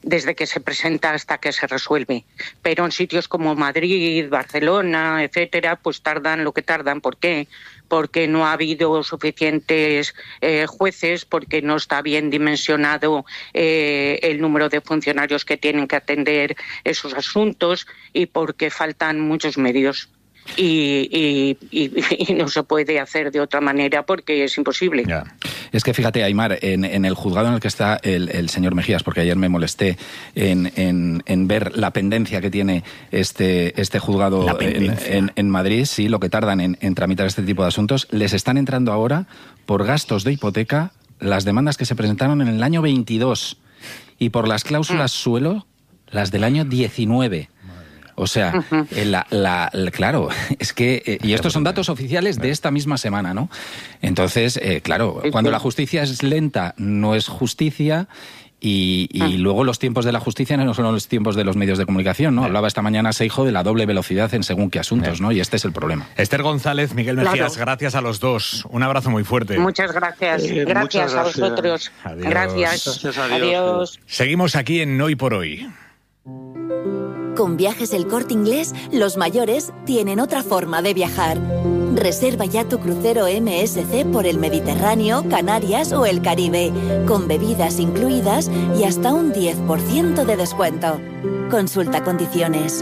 desde que se presenta hasta que se resuelve. Pero en sitios como Madrid, Barcelona, etcétera, pues tardan lo que tardan. ¿Por qué? Porque no ha habido suficientes jueces, porque no está bien dimensionado el número de funcionarios que tienen que atender esos asuntos y porque faltan muchos medios. Y no se puede hacer de otra manera porque es imposible. Ya. Es que fíjate, Aimar, en el juzgado en el que está el señor Mejías, porque ayer me molesté en ver la pendencia que tiene este juzgado en Madrid, sí, lo que tardan en tramitar este tipo de asuntos, les están entrando ahora por gastos de hipoteca las demandas que se presentaron en el año 22 y por las cláusulas suelo las del año 19. O sea, claro, es que... y estos son datos oficiales de esta misma semana, ¿no? Entonces, claro, cuando la justicia es lenta, no es justicia... Y luego los tiempos de la justicia no son los tiempos de los medios de comunicación, ¿no? Hablaba esta mañana Seijo de la doble velocidad en según qué asuntos, ¿no? Y este es el problema. Esther González, Miguel Mejías, gracias a los dos. Un abrazo muy fuerte. Muchas gracias. Gracias a vosotros. Adiós. Gracias. Adiós. Seguimos aquí en Hoy por Hoy. Con Viajes El Corte Inglés, los mayores tienen otra forma de viajar. Reserva ya tu crucero MSC por el Mediterráneo, Canarias o el Caribe, con bebidas incluidas y hasta un 10% de descuento. Consulta condiciones.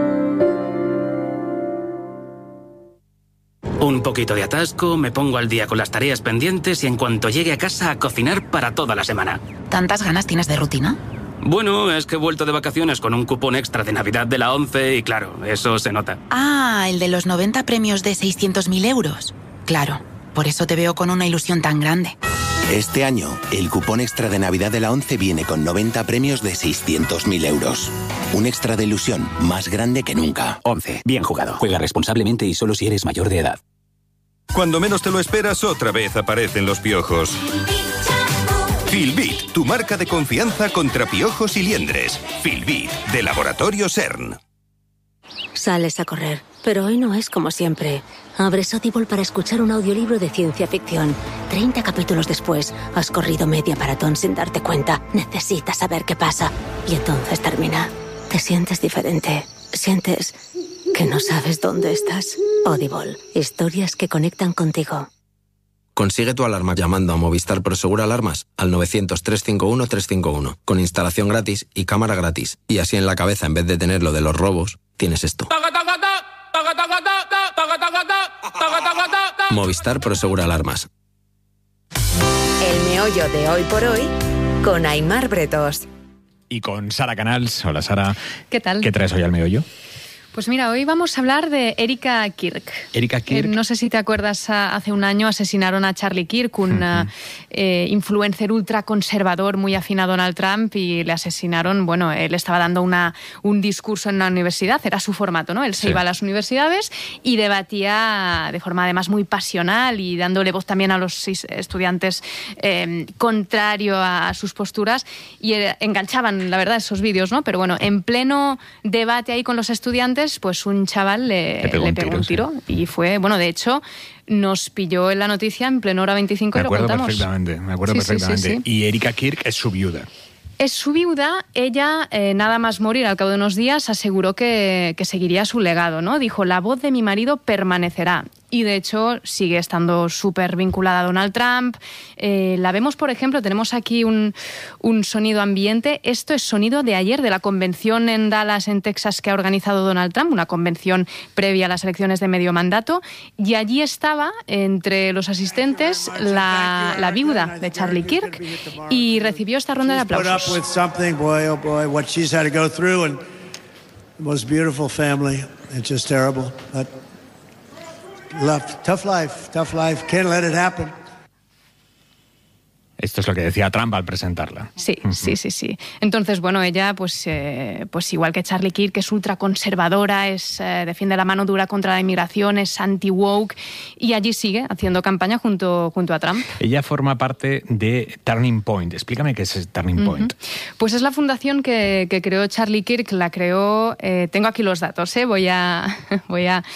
Un poquito de atasco, me pongo al día con las tareas pendientes y en cuanto llegue a casa a cocinar para toda la semana. ¿Tantas ganas tienes de rutina? Bueno, es que he vuelto de vacaciones con un cupón extra de Navidad de la ONCE y claro, eso se nota. Ah, el de los 90 premios de 600.000 euros. Claro, por eso te veo con una ilusión tan grande. Este año, el cupón extra de Navidad de la ONCE viene con 90 premios de 600.000 euros. Un extra de ilusión más grande que nunca. ONCE, bien jugado. Juega responsablemente y solo si eres mayor de edad. Cuando menos te lo esperas, otra vez aparecen los piojos. Filbit, tu marca de confianza contra piojos y liendres. Filbit, de Laboratorio CERN. Sales a correr, pero hoy no es como siempre. Abres Audible para escuchar un audiolibro de ciencia ficción. 30 capítulos después, has corrido media maratón sin darte cuenta. Necesitas saber qué pasa. Y entonces termina. Te sientes diferente. Sientes que no sabes dónde estás. Audible, historias que conectan contigo. Consigue tu alarma llamando a Movistar Prosegur Alarmas al 900-351-351, con instalación gratis y cámara gratis. Y así en la cabeza, en vez de tener lo de los robos, tienes esto. Movistar Prosegur Alarmas. El meollo de Hoy por Hoy con Aimar Bretos. Y con Sara Canals. Hola, Sara. ¿Qué tal? ¿Qué traes hoy al meollo? Pues mira, hoy vamos a hablar de Erika Kirk. Erika Kirk. No sé si te acuerdas, hace un año asesinaron a Charlie Kirk, un influencer ultraconservador muy afín a Donald Trump, y le asesinaron. Bueno, él estaba dando un discurso en una universidad, era su formato, ¿no? Él se iba a las universidades y debatía de forma además muy pasional y dándole voz también a los estudiantes contrario a sus posturas, y enganchaban, la verdad, esos vídeos, ¿no? Pero bueno, en pleno debate ahí con los estudiantes, pues un chaval le pegó un tiro. Y fue, bueno, de hecho, nos pilló en la noticia en pleno hora 25 y lo contamos. Me acuerdo perfectamente. Sí. Y Erika Kirk es su viuda. Es su viuda. Ella, nada más morir al cabo de unos días, aseguró que seguiría su legado, ¿no? Dijo, la voz de mi marido permanecerá. Y de hecho sigue estando súper vinculada a Donald Trump. La vemos, por ejemplo, tenemos aquí un sonido ambiente. Esto es sonido de ayer, de la convención en Dallas, en Texas, que ha organizado Donald Trump, una convención previa a las elecciones de medio mandato. Y allí estaba, entre los asistentes, la viuda de Charlie Kirk, y recibió esta ronda de aplausos. Tough life, can't let it happen. Esto es lo que decía Trump al presentarla. Sí. Entonces, bueno, ella, pues igual que Charlie Kirk, que es ultraconservadora, defiende la mano dura contra la inmigración, es anti-woke, y allí sigue haciendo campaña junto a Trump. Ella forma parte de Turning Point. Explícame qué es Turning Point. Pues es la fundación que creó Charlie Kirk, la creó... tengo aquí los datos, voy a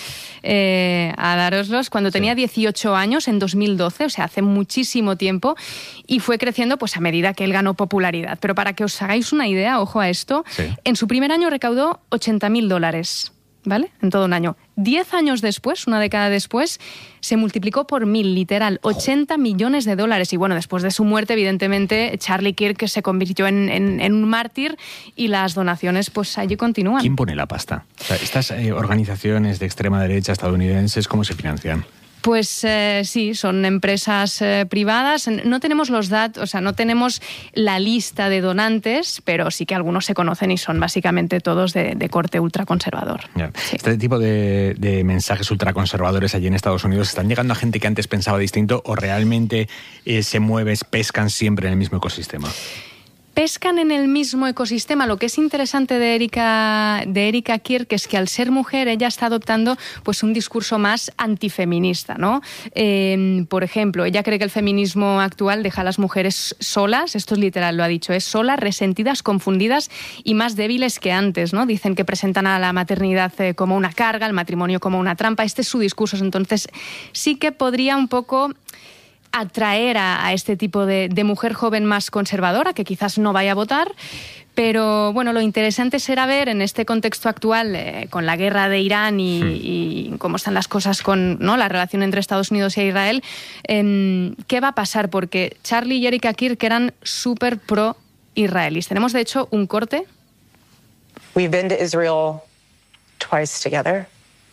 a daroslos, cuando tenía 18 años, en 2012, o sea, hace muchísimo tiempo, y fue creciendo pues a medida que él ganó popularidad. Pero para que os hagáis una idea, ojo a esto, en su primer año recaudó $80.000, ¿vale? En todo un año. 10 años después, una década después, se multiplicó por 1.000, literal, $80 millones. Y bueno, después de su muerte, evidentemente, Charlie Kirk se convirtió en un mártir y las donaciones pues allí continúan. ¿Quién pone la pasta? O sea, estas organizaciones de extrema derecha estadounidenses, ¿cómo se financian? Pues sí, son empresas privadas. No tenemos los datos, o sea, no tenemos la lista de donantes, pero sí que algunos se conocen y son básicamente todos de corte ultraconservador. Sí. Este tipo de mensajes ultraconservadores allí en Estados Unidos, ¿están llegando a gente que antes pensaba distinto o realmente pescan siempre en el mismo ecosistema? Pescan en el mismo ecosistema. Lo que es interesante de Erika Kirk es que al ser mujer ella está adoptando pues un discurso más antifeminista, ¿no? Por ejemplo, ella cree que el feminismo actual deja a las mujeres solas, esto es literal, lo ha dicho, es solas, resentidas, confundidas y más débiles que antes, ¿no? Dicen que presentan a la maternidad como una carga, el matrimonio como una trampa. Este es su discurso. Entonces sí que podría un poco atraer a este tipo de mujer joven más conservadora, que quizás no vaya a votar, pero bueno, lo interesante será ver en este contexto actual, con la guerra de Irán y cómo están las cosas con, ¿no?, la relación entre Estados Unidos y Israel, qué va a pasar, porque Charlie y Erika Kirk eran súper pro-israelíes. Tenemos, de hecho, un corte. We've been to Israel twice together.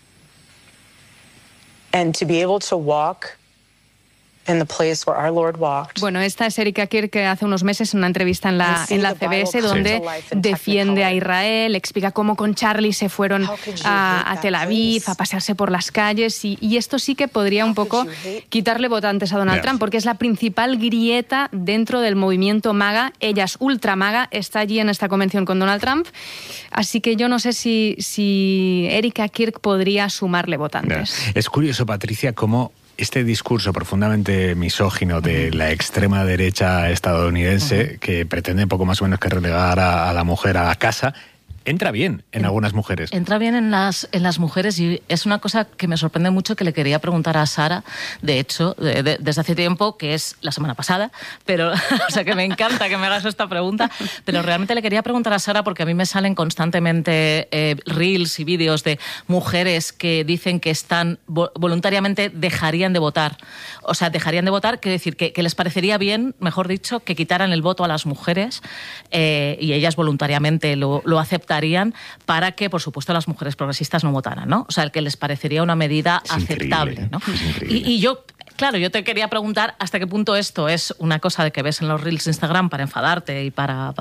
And to be able to walk in the place where our Lord walked. Bueno, esta es Erika Kirk, que hace unos meses en una entrevista en la CBS, donde defiende a Israel, explica cómo con Charlie se fueron a Tel Aviv a pasearse por las calles, y esto sí que podría un poco quitarle votantes a Donald Trump, porque es la principal grieta dentro del movimiento MAGA. Ella es ultra MAGA, está allí en esta convención con Donald Trump, así que yo no sé si Erika Kirk podría sumarle votantes. Es curioso, Patricia, cómo este discurso profundamente misógino de la extrema derecha estadounidense, que pretende poco más o menos que relegar a la mujer a la casa, entra bien en algunas mujeres. Entra bien en las mujeres, y es una cosa que me sorprende mucho, que le quería preguntar a Sara, de hecho, desde hace tiempo, que es la semana pasada, pero o sea que me encanta que me hagas esta pregunta, pero realmente le quería preguntar a Sara porque a mí me salen constantemente reels y vídeos de mujeres que dicen que voluntariamente dejarían de votar. O sea, dejarían de votar, quiere decir que les parecería bien, mejor dicho, que quitaran el voto a las mujeres, y ellas voluntariamente lo aceptarían para que, por supuesto, las mujeres progresistas no votaran, ¿no? O sea, el que les parecería una medida aceptable, ¿no? Y yo, claro, yo te quería preguntar hasta qué punto esto es una cosa de que ves en los reels de Instagram para enfadarte y para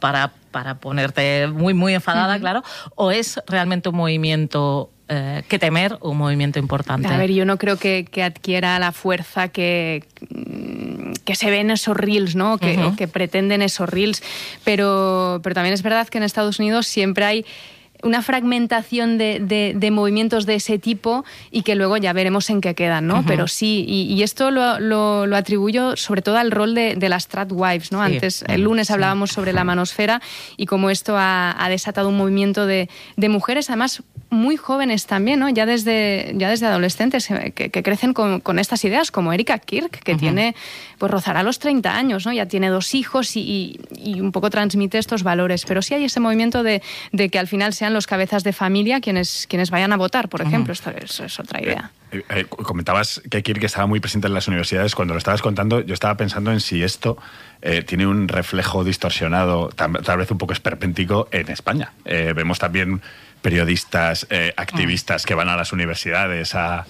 ponerte muy, muy enfadada, claro, o es realmente un movimiento que temer, un movimiento importante. A ver, yo no creo que adquiera la fuerza que se ve en esos reels, ¿no? O que pretenden esos reels, pero también es verdad que en Estados Unidos siempre hay una fragmentación de movimientos de ese tipo, y que luego ya veremos en qué quedan, ¿no? Pero sí, y esto lo atribuyo sobre todo al rol de las tradwives, ¿no? Antes, el lunes hablábamos sobre la manosfera y cómo esto ha desatado un movimiento de mujeres, además muy jóvenes también, ¿no? Ya desde adolescentes que crecen con estas ideas, como Erika Kirk, que tiene, pues rozará los 30 años, ¿no? Ya tiene 2 hijos y un poco transmite estos valores. Pero sí hay ese movimiento de que al final sean los cabezas de familia quienes vayan a votar, por ejemplo. Esto es otra idea. Comentabas que Kirk estaba muy presente en las universidades. Cuando lo estabas contando, yo estaba pensando en si esto tiene un reflejo distorsionado, tal vez un poco esperpéntico, en España. Vemos también periodistas, activistas que van a las universidades a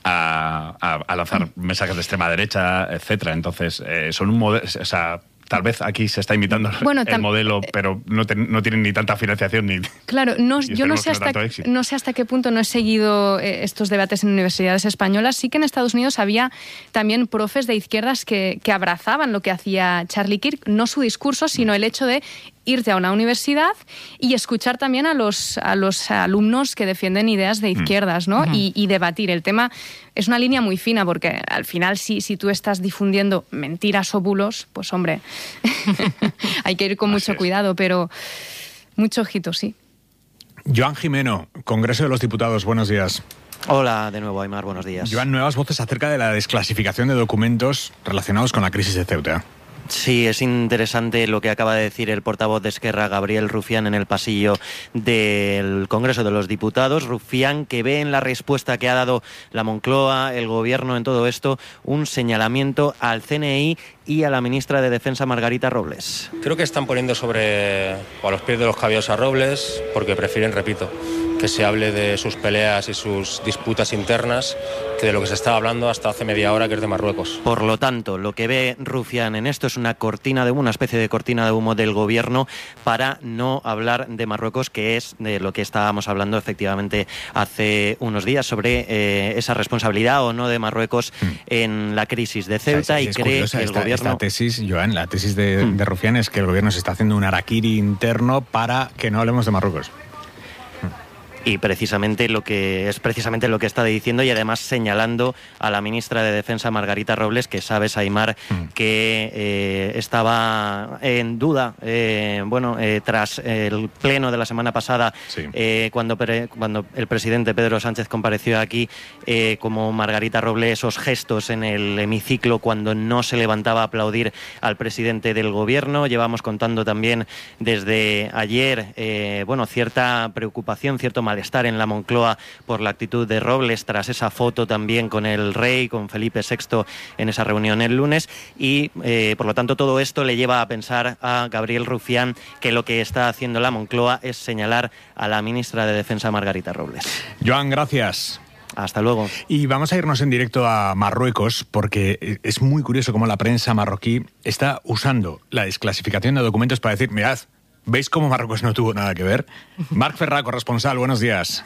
lanzar mensajes de extrema derecha, etcétera. Entonces, son un modelo, o sea, tal vez aquí se está imitando el modelo, pero no tienen ni tanta financiación ni... Claro, yo no sé hasta qué punto no he seguido estos debates en universidades españolas. Sí que en Estados Unidos había también profes de izquierdas que abrazaban lo que hacía Charlie Kirk, no su discurso, sino el hecho de irte a una universidad y escuchar también a los alumnos que defienden ideas de izquierdas, ¿no? Y debatir. El tema es una línea muy fina, porque al final si tú estás difundiendo mentiras o bulos, pues hombre, hay que ir con mucho cuidado, pero mucho ojito, sí. Joan Gimeno, Congreso de los Diputados, buenos días. Hola de nuevo, Aimar, buenos días. Joan, nuevas voces acerca de la desclasificación de documentos relacionados con la crisis de Ceuta. Sí, es interesante lo que acaba de decir el portavoz de Esquerra, Gabriel Rufián, en el pasillo del Congreso de los Diputados. Rufián, que ve en la respuesta que ha dado la Moncloa, el Gobierno en todo esto, un señalamiento al CNI y a la ministra de Defensa, Margarita Robles. Creo que están poniendo a los pies de los caballos a Robles porque prefieren, repito, que se hable de sus peleas y sus disputas internas que de lo que se estaba hablando hasta hace media hora, que es de Marruecos. Por lo tanto, lo que ve Rufián en esto es una especie de cortina de humo del Gobierno para no hablar de Marruecos, que es de lo que estábamos hablando efectivamente hace unos días, sobre esa responsabilidad o no de Marruecos en la crisis de Ceuta. Y cree que el Gobierno... Esta tesis, Joan, la tesis de Rufián es que el Gobierno se está haciendo un harakiri interno para que no hablemos de Marruecos. Y precisamente lo que está diciendo, y además señalando a la ministra de Defensa, Margarita Robles, que sabes, Aimar, que estaba en duda tras el pleno de la semana pasada, sí. Cuando el presidente Pedro Sánchez compareció aquí, como Margarita Robles, esos gestos en el hemiciclo cuando no se levantaba a aplaudir al presidente del Gobierno. Llevamos contando también desde ayer cierta preocupación, cierto malestar en la Moncloa por la actitud de Robles tras esa foto también con el rey, con Felipe VI en esa reunión el lunes, y por lo tanto todo esto le lleva a pensar a Gabriel Rufián que lo que está haciendo la Moncloa es señalar a la ministra de Defensa, Margarita Robles. Joan, gracias. Hasta luego. Y vamos a irnos en directo a Marruecos, porque es muy curioso cómo la prensa marroquí está usando la desclasificación de documentos para decir, mirad, ¿veis cómo Marruecos no tuvo nada que ver? Marc Ferrà, corresponsal, buenos días.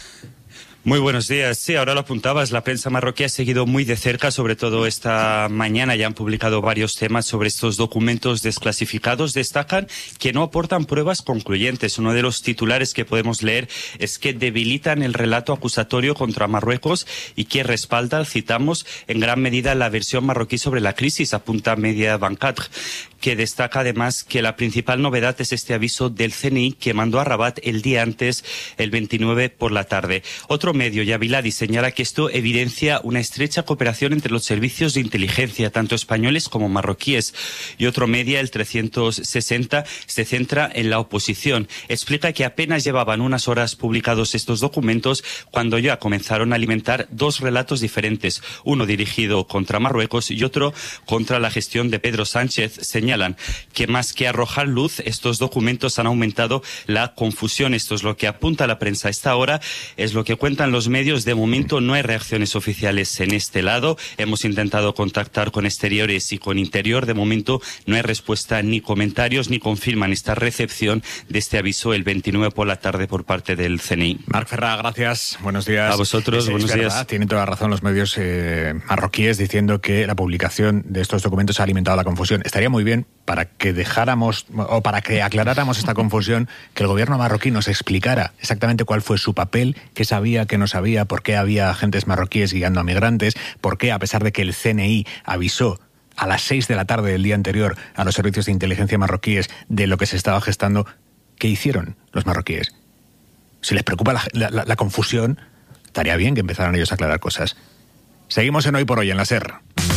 Muy buenos días. Sí, ahora lo apuntabas, la prensa marroquí ha seguido muy de cerca, sobre todo esta mañana, ya han publicado varios temas sobre estos documentos desclasificados. Destacan que no aportan pruebas concluyentes. Uno de los titulares que podemos leer es que debilitan el relato acusatorio contra Marruecos y que respalda, citamos, en gran medida la versión marroquí sobre la crisis, apunta Media 24, que destaca además que la principal novedad es este aviso del CNI que mandó a Rabat el día antes, el 29 por la tarde. Otro medio, Yabiladi, señala que esto evidencia una estrecha cooperación entre los servicios de inteligencia, tanto españoles como marroquíes. Y otro medio, el 360, se centra en la oposición. Explica que apenas llevaban unas horas publicados estos documentos cuando ya comenzaron a alimentar dos relatos diferentes, uno dirigido contra Marruecos y otro contra la gestión de Pedro Sánchez. Señalan que más que arrojar luz, estos documentos han aumentado la confusión. Esto es lo que apunta la prensa a esta hora, es lo que cuentan los medios. De momento no hay reacciones oficiales en este lado. Hemos intentado contactar con exteriores y con interior. De momento no hay respuesta ni comentarios ni confirman esta recepción de este aviso el 29 por la tarde por parte del CNI. Marc Ferrà, gracias. Buenos días. A vosotros, buenos días. Tiene toda la razón los medios marroquíes diciendo que la publicación de estos documentos ha alimentado la confusión. Estaría muy bien para que dejáramos o para que aclaráramos esta confusión, que el gobierno marroquí nos explicara exactamente cuál fue su papel, qué sabía, qué no sabía, por qué había agentes marroquíes guiando a migrantes, por qué, a pesar de que el CNI avisó a las 6 de la tarde del día anterior a los servicios de inteligencia marroquíes de lo que se estaba gestando, ¿qué hicieron los marroquíes? Si les preocupa la confusión, estaría bien que empezaran ellos a aclarar cosas. Seguimos en Hoy por Hoy, en la SER.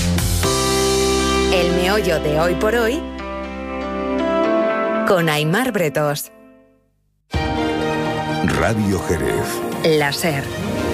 El meollo de Hoy por Hoy con Aimar Bretos. Radio Jerez. La SER.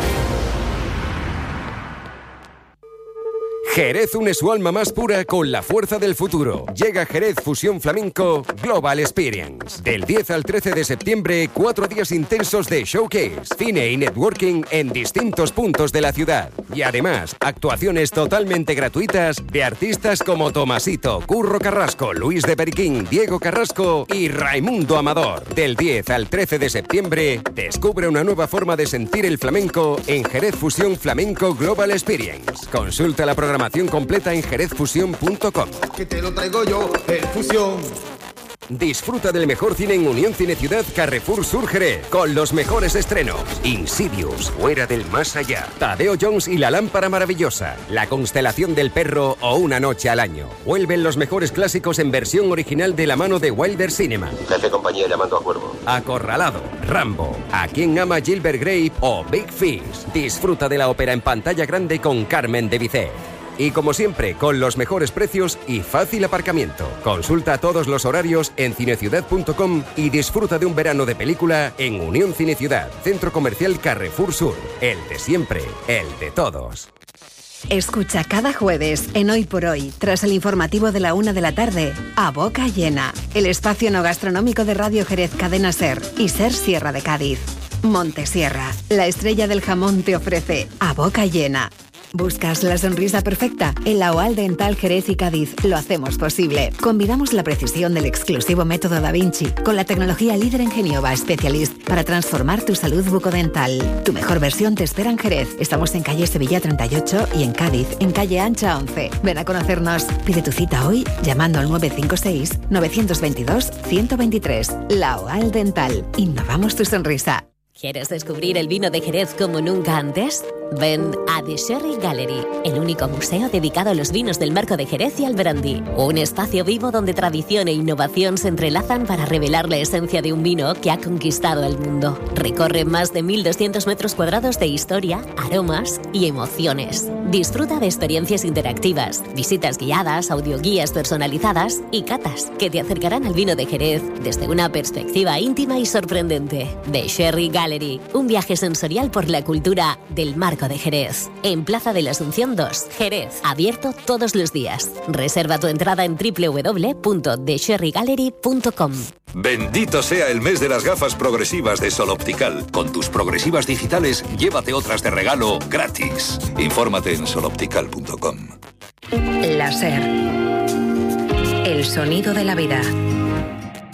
Jerez une su alma más pura con la fuerza del futuro. Llega Jerez Fusión Flamenco Global Experience. Del 10 al 13 de septiembre, 4 días intensos de showcase, cine y networking en distintos puntos de la ciudad. Y además, actuaciones totalmente gratuitas de artistas como Tomasito, Curro Carrasco, Luis de Periquín, Diego Carrasco y Raimundo Amador. Del 10 al 13 de septiembre, descubre una nueva forma de sentir el flamenco en Jerez Fusión Flamenco Global Experience. Consulta la programación completa en jerezfusión.com. Que te lo traigo yo, el Fusión. Disfruta del mejor cine en Unión Cine Ciudad Carrefour Sur Jerez, con los mejores estrenos: Insidious, Fuera del Más Allá, Tadeo Jones y la Lámpara Maravillosa, La Constelación del Perro o Una Noche al Año. Vuelven los mejores clásicos en versión original de la mano de Wilder Cinema. Jefe compañía llamando a Cuervo. Acorralado, Rambo, A quien ama Gilbert Grape o Big Fish. Disfruta de la ópera en pantalla grande con Carmen de Bizet. Y como siempre, con los mejores precios y fácil aparcamiento. Consulta todos los horarios en cineciudad.com y disfruta de un verano de película en Unión Cine Ciudad, Centro Comercial Carrefour Sur. El de siempre, el de todos. Escucha cada jueves en Hoy por Hoy, tras el informativo de la 1 de la tarde, A Boca Llena, el espacio no gastronómico de Radio Jerez Cadena SER y SER Sierra de Cádiz. Montesierra, la estrella del jamón, te ofrece A Boca Llena. ¿Buscas la sonrisa perfecta? En la OAL Dental Jerez y Cádiz lo hacemos posible. Combinamos la precisión del exclusivo método Da Vinci con la tecnología líder en Genioba Specialist para transformar tu salud bucodental. Tu mejor versión te espera en Jerez. Estamos en calle Sevilla 38 y en Cádiz, en calle Ancha 11. Ven a conocernos. Pide tu cita hoy llamando al 956-922-123. La OAL Dental. Innovamos tu sonrisa. ¿Quieres descubrir el vino de Jerez como nunca antes? Ven a The Sherry Gallery, el único museo dedicado a los vinos del Marco de Jerez y al brandy. Un espacio vivo donde tradición e innovación se entrelazan para revelar la esencia de un vino que ha conquistado el mundo. Recorre más de 1.200 metros cuadrados de historia, aromas y emociones. Disfruta de experiencias interactivas, visitas guiadas, audioguías personalizadas y catas que te acercarán al vino de Jerez desde una perspectiva íntima y sorprendente. The Sherry Gallery, un viaje sensorial por la cultura del Marco de Jerez. En Plaza de la Asunción 2, Jerez. Abierto todos los días. Reserva tu entrada en www.thesherrygallery.com. Bendito sea el mes de las gafas progresivas de Sol Optical. Con tus progresivas digitales, llévate otras de regalo gratis. Infórmate en soloptical.com. La SER. El sonido de la vida.